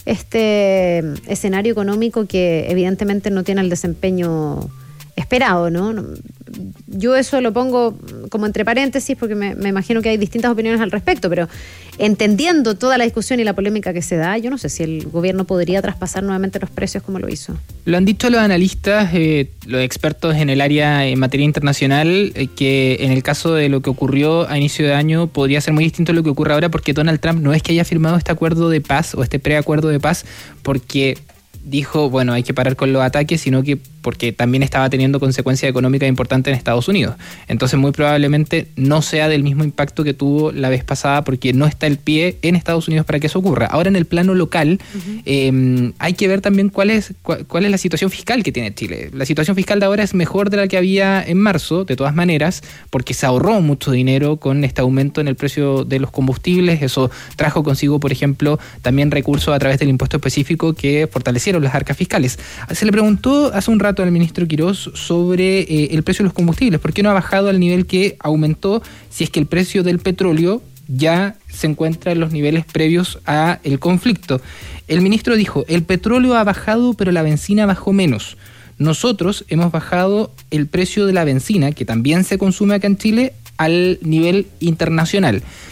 este escenario económico que evidentemente no tiene el desempeño esperado, ¿no? Yo eso lo pongo como entre paréntesis porque me, me imagino que hay distintas opiniones al respecto, pero entendiendo toda la discusión y la polémica que se da, yo no sé si el gobierno podría traspasar nuevamente los precios como lo hizo. Lo han dicho los analistas, eh, los expertos en el área en materia internacional, eh, que en el caso de lo que ocurrió a inicio de año podría ser muy distinto a lo que ocurre ahora, porque Donald Trump no es que haya firmado este acuerdo de paz o este preacuerdo de paz porque dijo, bueno, hay que parar con los ataques, sino que porque también estaba teniendo consecuencias económicas importantes en Estados Unidos. Entonces, muy probablemente no sea del mismo impacto que tuvo la vez pasada, porque no está el pie en Estados Unidos para que eso ocurra. Ahora, en el plano local, uh-huh. eh, hay que ver también cuál es, cuál, cuál es la situación fiscal que tiene Chile. La situación fiscal de ahora es mejor de la que había en marzo, de todas maneras, porque se ahorró mucho dinero con este aumento en el precio de los combustibles. Eso trajo consigo, por ejemplo, también recursos a través del impuesto específico que fortalecieron las arcas fiscales. Se le preguntó hace un rato al ministro Quirós sobre eh, el precio de los combustibles. ¿Por qué no ha bajado al nivel que aumentó si es que el precio del petróleo ya se encuentra en los niveles previos a el conflicto? El ministro dijo, el petróleo ha bajado, pero la benzina bajó menos. Nosotros hemos bajado el precio de la benzina, que también se consume acá en Chile, al nivel internacional.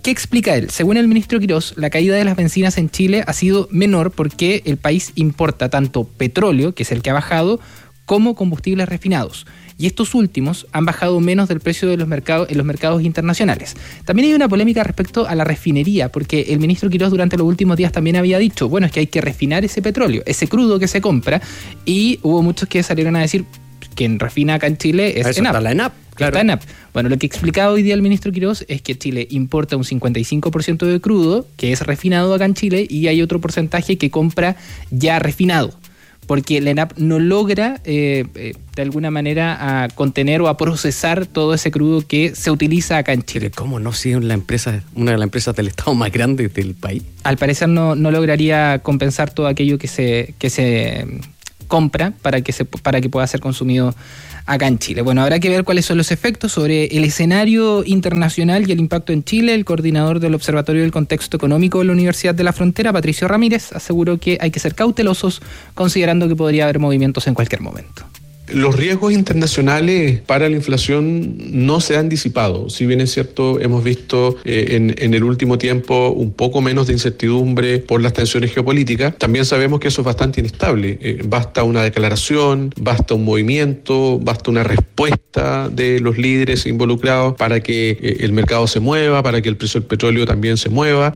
¿Qué explica él? Según el ministro Quirós, la caída de las bencinas en Chile ha sido menor porque el país importa tanto petróleo, que es el que ha bajado, como combustibles refinados. Y estos últimos han bajado menos del precio de los mercados en los mercados internacionales. También hay una polémica respecto a la refinería, porque el ministro Quirós durante los últimos días también había dicho, bueno, es que hay que refinar ese petróleo, ese crudo que se compra, y hubo muchos que salieron a decir, quien refina acá en Chile es ENAP. Está la ENAP, claro. Está ENAP. Bueno, lo que explicaba hoy día el ministro Quirós es que Chile importa un cincuenta y cinco por ciento de crudo, que es refinado acá en Chile, y hay otro porcentaje que compra ya refinado, porque la ENAP no logra eh, eh, de alguna manera a contener o a procesar todo ese crudo que se utiliza acá en Chile. ¿Cómo no? Si es la empresa, una de las empresas del Estado más grandes del país. Al parecer no, no lograría compensar todo aquello que se, que se compra para que, se, para que pueda ser consumido acá en Chile. Bueno, habrá que ver cuáles son los efectos sobre el escenario internacional y el impacto en Chile. El coordinador del Observatorio del Contexto Económico de la Universidad de la Frontera, Patricio Ramírez, aseguró que hay que ser cautelosos considerando que podría haber movimientos en cualquier momento. Los riesgos internacionales para la inflación no se han disipado. Si bien es cierto, hemos visto eh, en, en el último tiempo un poco menos de incertidumbre por las tensiones geopolíticas, también sabemos que eso es bastante inestable. Eh, basta una declaración, basta un movimiento, basta una respuesta de los líderes involucrados para que eh, el mercado se mueva, para que el precio del petróleo también se mueva.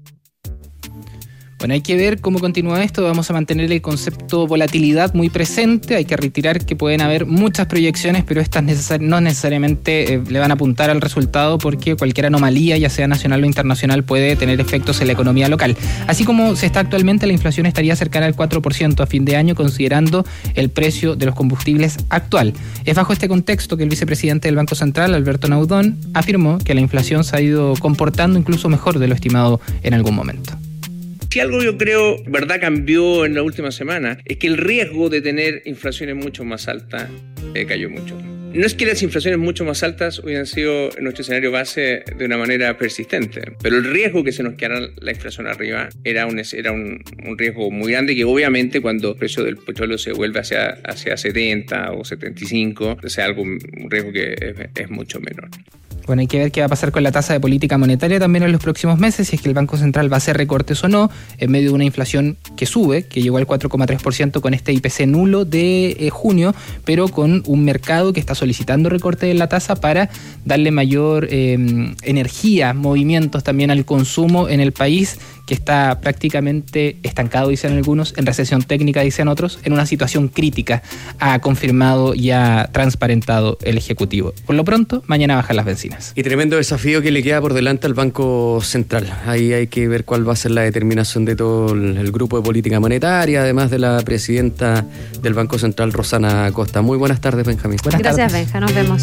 Bueno, hay que ver cómo continúa esto. Vamos a mantener el concepto volatilidad muy presente. Hay que retirar que pueden haber muchas proyecciones, pero estas necesar- no necesariamente eh, le van a apuntar al resultado, porque cualquier anomalía, ya sea nacional o internacional, puede tener efectos en la economía local. Así como se está actualmente, la inflación estaría cercana al cuatro por ciento a fin de año, considerando el precio de los combustibles actual. Es bajo este contexto que el vicepresidente del Banco Central, Alberto Naudón, afirmó que la inflación se ha ido comportando incluso mejor de lo estimado en algún momento. Si algo yo creo, verdad, cambió en la última semana, es que el riesgo de tener inflaciones mucho más altas eh, cayó mucho. No es que las inflaciones mucho más altas hubieran sido en nuestro escenario base de una manera persistente, pero el riesgo que se nos quedara la inflación arriba era un, era un, un riesgo muy grande, que obviamente cuando el precio del petróleo se vuelve hacia, hacia setenta o setenta y cinco, sea algo, un riesgo que es, es mucho menor. Bueno, hay que ver qué va a pasar con la tasa de política monetaria también en los próximos meses, si es que el Banco Central va a hacer recortes o no, en medio de una inflación que sube, que llegó al cuatro coma tres por ciento con este I P C nulo de eh, junio, pero con un mercado que está solicitando recortes en la tasa para darle mayor eh, energía, movimientos también al consumo en el país, que está prácticamente estancado, dicen algunos, en recesión técnica, dicen otros, en una situación crítica, ha confirmado y ha transparentado el Ejecutivo. Por lo pronto, mañana bajan las bencinas. Y tremendo desafío que le queda por delante al Banco Central. Ahí hay que ver cuál va a ser la determinación de todo el, el grupo de política monetaria, además de la presidenta del Banco Central, Rosana Acosta. Muy buenas tardes, Benjamín. Buenas Gracias, tardes. Benja. Nos vemos.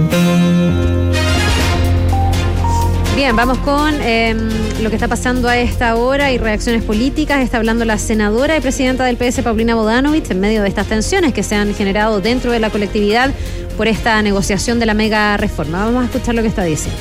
Bien, vamos con eh, lo que está pasando a esta hora y reacciones políticas. Está hablando la senadora y presidenta del P S, Paulina Bodanovich, en medio de estas tensiones que se han generado dentro de la colectividad por esta negociación de la mega reforma. Vamos a escuchar lo que está diciendo.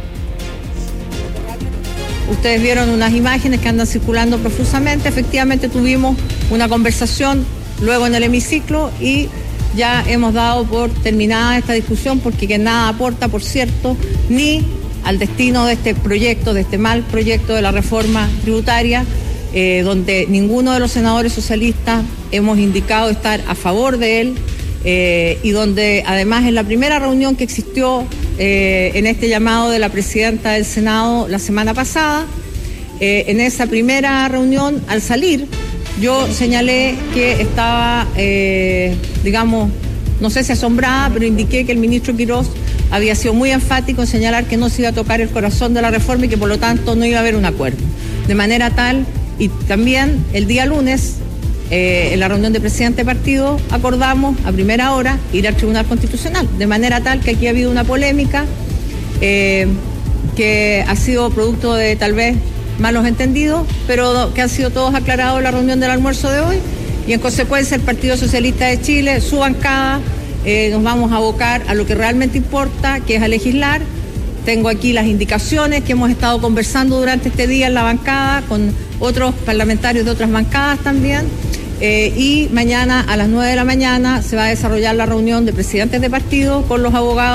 Ustedes vieron unas imágenes que andan circulando profusamente. Efectivamente tuvimos una conversación luego en el hemiciclo y ya hemos dado por terminada esta discusión, porque que nada aporta, por cierto, ni al destino de este proyecto, de este mal proyecto de la reforma tributaria, eh, donde ninguno de los senadores socialistas hemos indicado estar a favor de él, eh, y donde además en la primera reunión que existió eh, en este llamado de la presidenta del Senado la semana pasada, eh, en esa primera reunión, al salir, yo señalé que estaba, eh, digamos, no sé si asombrada, pero indiqué que el ministro Quirós había sido muy enfático en señalar que no se iba a tocar el corazón de la reforma y que por lo tanto no iba a haber un acuerdo. De manera tal, y también el día lunes, eh, en la reunión de presidente de partido, acordamos a primera hora ir al Tribunal Constitucional. De manera tal que aquí ha habido una polémica eh, que ha sido producto de tal vez malos entendidos, pero que han sido todos aclarados en la reunión del almuerzo de hoy, y en consecuencia el Partido Socialista de Chile, su bancada, Eh, nos vamos a abocar a lo que realmente importa, que es a legislar. Tengo aquí las indicaciones que hemos estado conversando durante este día en la bancada con otros parlamentarios de otras bancadas también, eh, y mañana a las nueve de la mañana se va a desarrollar la reunión de presidentes de partido con los abogados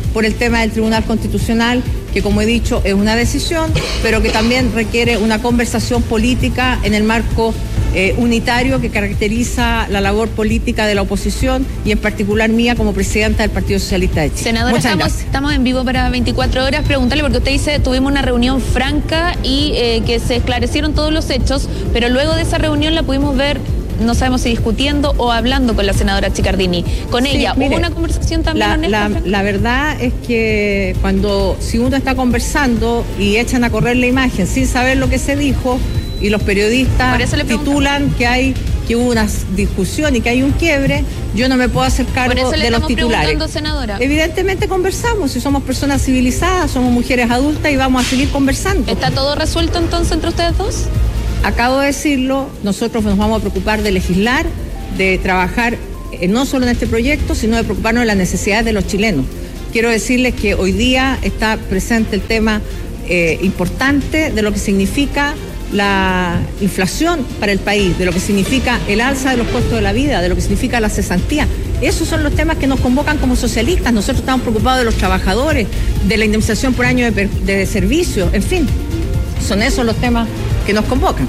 por el tema del Tribunal Constitucional, que como he dicho es una decisión, pero que también requiere una conversación política en el marco eh, unitario que caracteriza la labor política de la oposición y en particular mía como presidenta del Partido Socialista de Chile. Senadora, Muchas estamos, gracias. estamos en vivo para veinticuatro horas. Preguntarle, porque usted dice, tuvimos una reunión franca y eh, que se esclarecieron todos los hechos, pero luego de esa reunión la pudimos ver, no sabemos si discutiendo o hablando con la senadora Chiccardini. Con Sí, ella, mire, ¿hubo una conversación también la, honesta? la, la verdad es que cuando, si uno está conversando y echan a correr la imagen sin saber lo que se dijo y los periodistas titulan que hay que hubo una discusión y que hay un quiebre, yo no me puedo hacer cargo Por eso le de los estamos titulares. preguntando, senadora. Evidentemente conversamos, si somos personas civilizadas, somos mujeres adultas y vamos a seguir conversando. ¿Está todo resuelto entonces entre ustedes dos? Acabo de decirlo, nosotros nos vamos a preocupar de legislar, de trabajar eh, no solo en este proyecto, sino de preocuparnos de las necesidades de los chilenos. Quiero decirles que hoy día está presente el tema eh, importante de lo que significa la inflación para el país, de lo que significa el alza de los costos de la vida, de lo que significa la cesantía. Esos son los temas que nos convocan como socialistas. Nosotros estamos preocupados de los trabajadores, de la indemnización por año de, per- de servicio, en fin. Son esos los temas que nos convocan.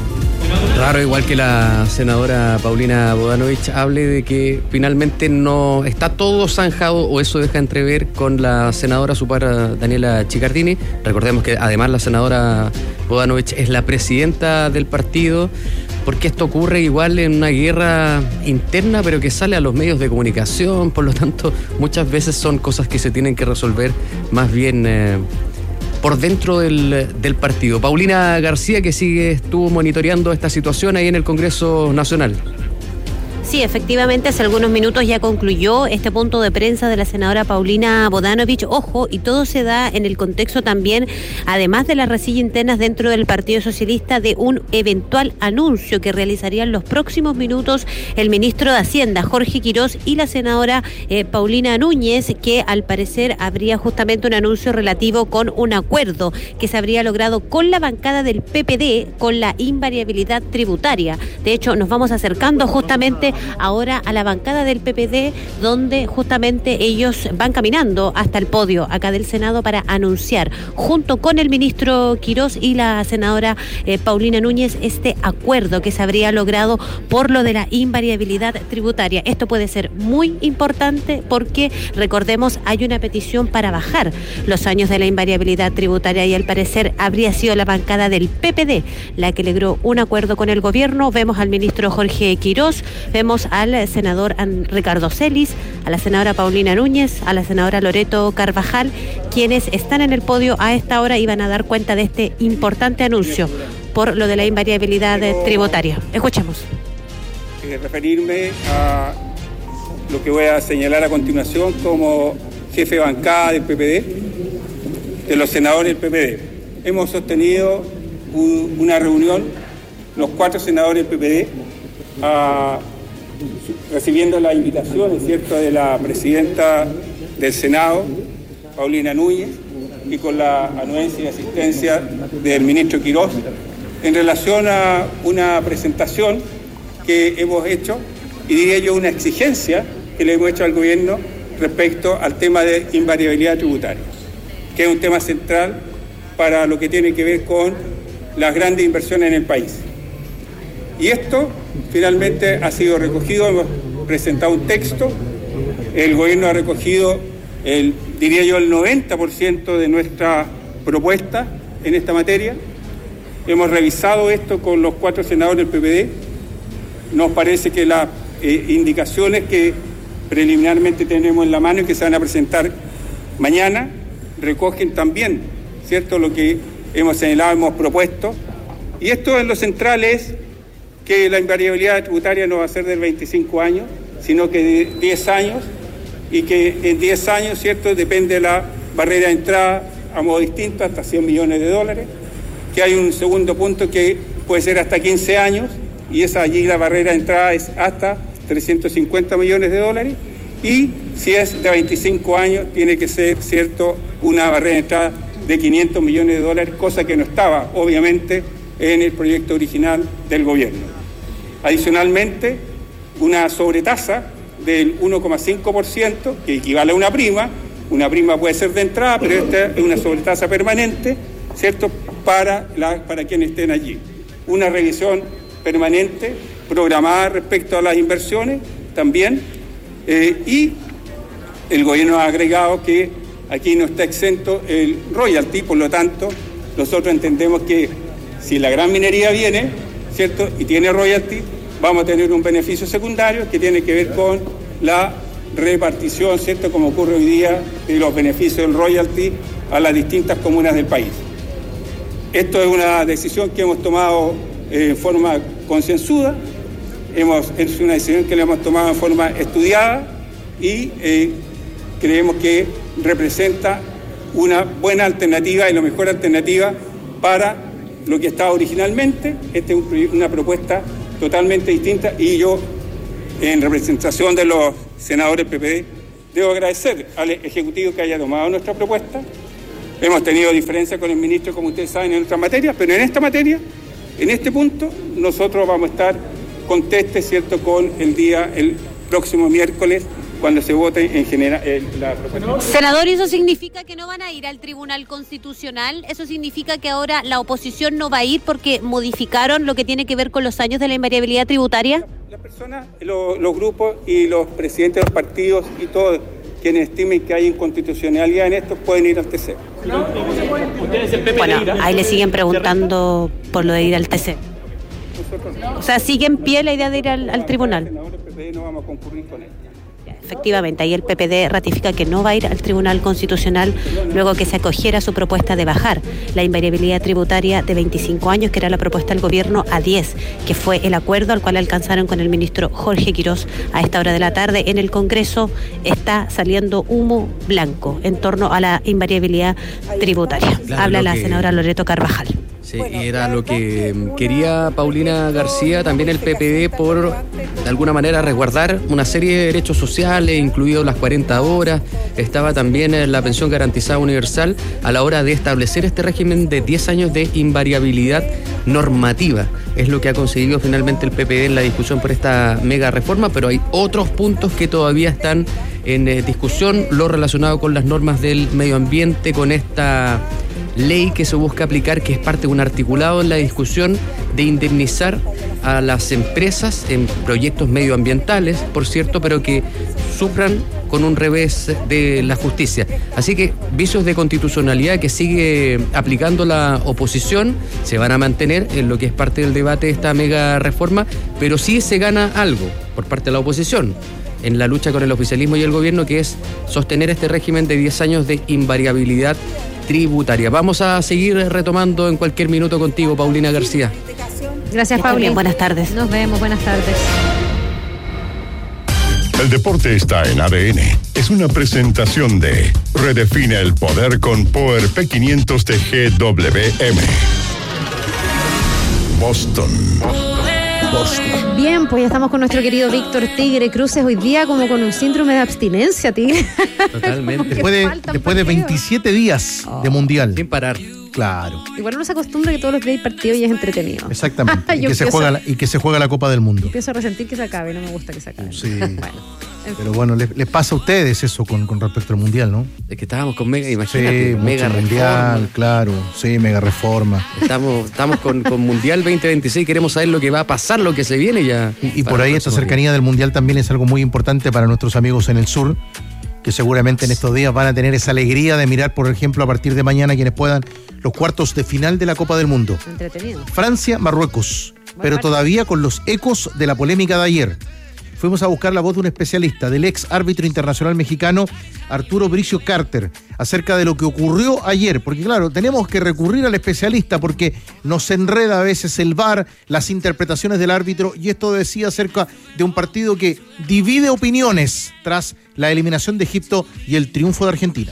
Raro, igual que la senadora Paulina Bodanovich hable de que finalmente no está todo zanjado, o eso deja entrever, con la senadora su par Daniela Chiccardini. Recordemos que además la senadora Bodanovich es la presidenta del partido, porque esto ocurre igual en una guerra interna, pero que sale a los medios de comunicación. Por lo tanto, muchas veces son cosas que se tienen que resolver más bien eh, por dentro del, del partido. Paulina García, que sigue, estuvo monitoreando esta situación ahí en el Congreso Nacional. Sí, efectivamente, hace algunos minutos ya concluyó este punto de prensa de la senadora Paulina Bodanovich. Ojo, y todo se da en el contexto también, además de las resillas internas dentro del Partido Socialista, de un eventual anuncio que realizaría en los próximos minutos el ministro de Hacienda, Jorge Quirós, y la senadora eh, Paulina Núñez, que al parecer habría justamente un anuncio relativo con un acuerdo que se habría logrado con la bancada del P P D con la invariabilidad tributaria. De hecho, nos vamos acercando justamente ahora a la bancada del P P D, donde justamente ellos van caminando hasta el podio acá del Senado para anunciar, junto con el ministro Quirós y la senadora eh, Paulina Núñez, este acuerdo que se habría logrado por lo de la invariabilidad tributaria. Esto puede ser muy importante porque, recordemos, hay una petición para bajar los años de la invariabilidad tributaria y al parecer habría sido la bancada del P P D la que logró un acuerdo con el gobierno. Vemos al ministro Jorge Quirós, vemos al senador Ricardo Celis, a la senadora Paulina Núñez, a la senadora Loreto Carvajal, quienes están en el podio a esta hora y van a dar cuenta de este importante anuncio por lo de la invariabilidad tributaria. Escuchemos. Eh, referirme a lo que voy a señalar a continuación como jefe de bancada del P P D, de los senadores del P P D. Hemos sostenido un, una reunión, los cuatro senadores del P P D, a recibiendo la invitación, es cierto, de la presidenta del Senado, Paulina Núñez, y con la anuencia y asistencia del ministro Quirós, en relación a una presentación que hemos hecho, y diría yo una exigencia que le hemos hecho al gobierno respecto al tema de invariabilidad tributaria, que es un tema central para lo que tiene que ver con las grandes inversiones en el país. Y esto finalmente ha sido recogido, hemos presentado un texto, el gobierno ha recogido, el, diría yo, el noventa por ciento de nuestra propuesta en esta materia. Hemos revisado esto con los cuatro senadores del P P D. Nos parece que las eh, indicaciones que preliminarmente tenemos en la mano y que se van a presentar mañana recogen también, ¿cierto?, lo que hemos señalado, hemos propuesto. Y esto en lo central es que la invariabilidad tributaria no va a ser de veinticinco años, sino que de diez años, y que en diez años, ¿cierto?, depende de la barrera de entrada a modo distinto, hasta cien millones de dólares, que hay un segundo punto que puede ser hasta quince años, y esa allí la barrera de entrada es hasta trescientos cincuenta millones de dólares, y si es de veinticinco años, tiene que ser, ¿cierto?, una barrera de entrada de quinientos millones de dólares, cosa que no estaba, obviamente, en el proyecto original del gobierno. Adicionalmente, una sobretasa del uno coma cinco por ciento, que equivale a una prima, Una prima puede ser de entrada, pero esta es una sobretasa permanente, ¿cierto?, para, la, para quienes estén allí. Una revisión permanente, programada respecto a las inversiones también, eh, y el gobierno ha agregado que aquí no está exento el royalty, por lo tanto, nosotros entendemos que si la gran minería viene, ¿cierto?, y tiene royalty, vamos a tener un beneficio secundario que tiene que ver con la repartición, ¿cierto?, como ocurre hoy día, de los beneficios del royalty a las distintas comunas del país. Esto es una decisión que hemos tomado eh, en forma concienzuda, hemos, es una decisión que la hemos tomado en forma estudiada y eh, creemos que representa una buena alternativa y la mejor alternativa para lo que estaba originalmente. Esta es un, una propuesta totalmente distinta y yo, en representación de los senadores P P D, debo agradecer al Ejecutivo que haya tomado nuestra propuesta. Hemos tenido diferencias con el ministro, como ustedes saben, en otras materias, pero en esta materia, en este punto, nosotros vamos a estar contestes, ¿cierto?, con el día, el próximo miércoles, cuando se vote en general eh, la propuesta. Senador, ¿y eso significa que no van a ir al Tribunal Constitucional? ¿Eso significa que ahora la oposición no va a ir porque modificaron lo que tiene que ver con los años de la invariabilidad tributaria? Las personas, los, los grupos y los presidentes de los partidos y todos quienes estimen que hay inconstitucionalidad en esto pueden ir al T C. Bueno, ahí le siguen preguntando por lo de ir al T C. O sea, sigue en pie la idea de ir al, al tribunal. No vamos a concurrir con él. Efectivamente, ahí el P P D ratifica que no va a ir al Tribunal Constitucional luego que se acogiera su propuesta de bajar la invariabilidad tributaria de veinticinco años, que era la propuesta del gobierno, a diez, que fue el acuerdo al cual alcanzaron con el ministro Jorge Quirós a esta hora de la tarde. En el Congreso está saliendo humo blanco en torno a la invariabilidad tributaria. Claro, Habla la que... senadora Loreto Carvajal. Sí, era lo que quería Paulina García, también el P P D, por de alguna manera resguardar una serie de derechos sociales, incluidos las cuarenta horas, estaba también la pensión garantizada universal, a la hora de establecer este régimen de diez años de invariabilidad normativa. Es lo que ha conseguido finalmente el P P D en la discusión por esta mega reforma, pero hay otros puntos que todavía están en eh, discusión, lo relacionado con las normas del medio ambiente, con esta ley que se busca aplicar, que es parte de un articulado en la discusión de indemnizar a las empresas en proyectos medioambientales, por cierto, pero que sufran con un revés de la justicia. Así que vicios de constitucionalidad que sigue aplicando la oposición se van a mantener en lo que es parte del debate de esta mega reforma, pero sí se gana algo por parte de la oposición en la lucha con el oficialismo y el gobierno, que es sostener este régimen de diez años de invariabilidad tributaria. Vamos a seguir retomando en cualquier minuto contigo, Paulina García. Gracias, Paulina. Buenas tardes. Nos vemos, buenas tardes. El deporte está en A D N. Es una presentación de Redefine el poder con Power P quinientos de G W M. Boston. Boston. Bien, pues ya estamos con nuestro querido Víctor Tigre Cruces, hoy día como con un síndrome de abstinencia, Tigre. Totalmente. Después de, después de veintisiete días oh. de mundial. Sin parar. Claro. Igual uno se acostumbra que todos los días hay partido y es entretenido. Exactamente. y, que se juega la, y que se juega la Copa del Mundo. Empiezo a resentir que se acabe, no me gusta que se acabe. Sí. Bueno. Pero bueno, les, les pasa a ustedes eso con, con respecto al mundial, ¿no? Es que estábamos con mega, imagínate, sí, mega mundial, reforma. Claro, sí, mega reforma. Estamos, estamos con, con Mundial veinte veintiséis, queremos saber lo que va a pasar, lo que se viene ya. Y, y por ahí esta cercanía del mundial también es algo muy importante para nuestros amigos en el sur, que seguramente en estos días van a tener esa alegría de mirar, por ejemplo, a partir de mañana, quienes puedan, los cuartos de final de la Copa del Mundo. Entretenido. Francia, Marruecos, Buen pero partido. todavía con los ecos de la polémica de ayer. Fuimos a buscar la voz de un especialista, del ex árbitro internacional mexicano Arturo Bricio Carter, acerca de lo que ocurrió ayer, porque claro, tenemos que recurrir al especialista porque nos enreda a veces el V A R, las interpretaciones del árbitro, y esto decía acerca de un partido que divide opiniones tras la eliminación de Egipto y el triunfo de Argentina.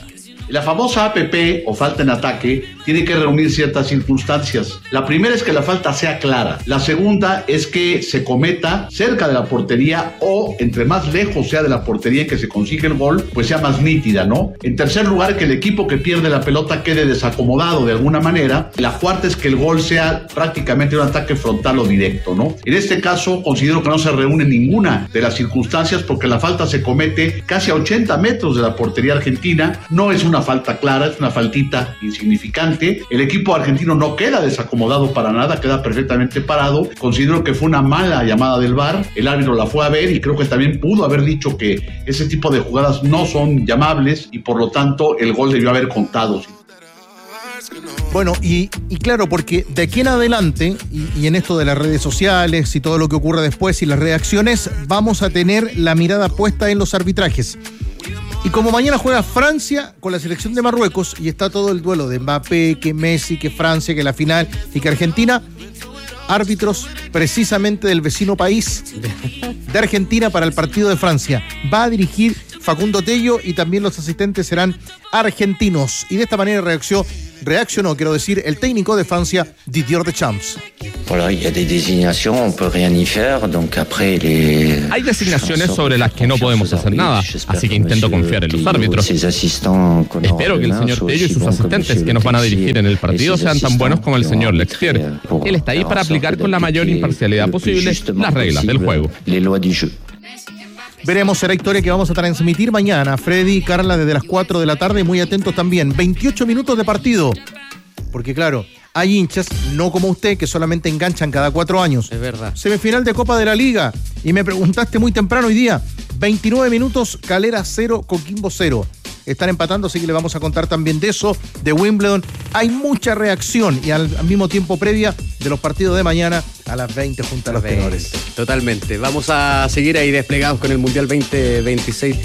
La famosa A P P o falta en ataque tiene que reunir ciertas circunstancias. La primera es que la falta sea clara. La segunda es que se cometa cerca de la portería o entre más lejos sea de la portería en que se consigue el gol, pues sea más nítida, ¿no? En tercer lugar, que el equipo que pierde la pelota quede desacomodado de alguna manera. La cuarta es que el gol sea prácticamente un ataque frontal o directo, ¿no? En este caso, considero que no se reúne ninguna de las circunstancias porque la falta se comete casi a ochenta metros de la portería argentina. No es una falta clara, es una faltita insignificante. El equipo argentino no queda desacomodado para nada, queda perfectamente parado. Considero que fue una mala llamada del V A R. El árbitro la fue a ver y creo que también pudo haber dicho que ese tipo de jugadas no son llamables y por lo tanto el gol debió haber contado. Bueno, y, y claro, porque de aquí en adelante, y, y en esto de las redes sociales y todo lo que ocurre después y las reacciones, vamos a tener la mirada puesta en los arbitrajes. Y como mañana juega Francia con la selección de Marruecos y está todo el duelo de Mbappé, que Messi, que Francia, que la final y que Argentina, árbitros precisamente del vecino país de Argentina para el partido de Francia. Va a dirigir Facundo Tello y también los asistentes serán argentinos. Y de esta manera reaccionó, reaccionó, quiero decir, el técnico de Francia, Didier Deschamps. Hay designaciones sobre las que no podemos hacer nada, así que intento confiar en los árbitros. Espero que el señor Tello y sus asistentes que nos van a dirigir en el partido sean tan buenos como el señor Lexier. Él está ahí para aplicar con la mayor imparcialidad posible las reglas del juego. Veremos, será historia que vamos a transmitir mañana. Freddy y Carla desde las cuatro de la tarde, muy atentos también. veintiocho minutos de partido. Porque claro, hay hinchas, no como usted, que solamente enganchan cada cuatro años. Es verdad. Semifinal de Copa de la Liga. Y me preguntaste muy temprano hoy día, veintinueve minutos, Calera cero, Coquimbo cero. Están empatando, así que le vamos a contar también de eso, de Wimbledon. Hay mucha reacción y al, al mismo tiempo previa de los partidos de mañana a las veinte junto a los tenores. Totalmente. Vamos a seguir ahí desplegados con el Mundial veinte veintiséis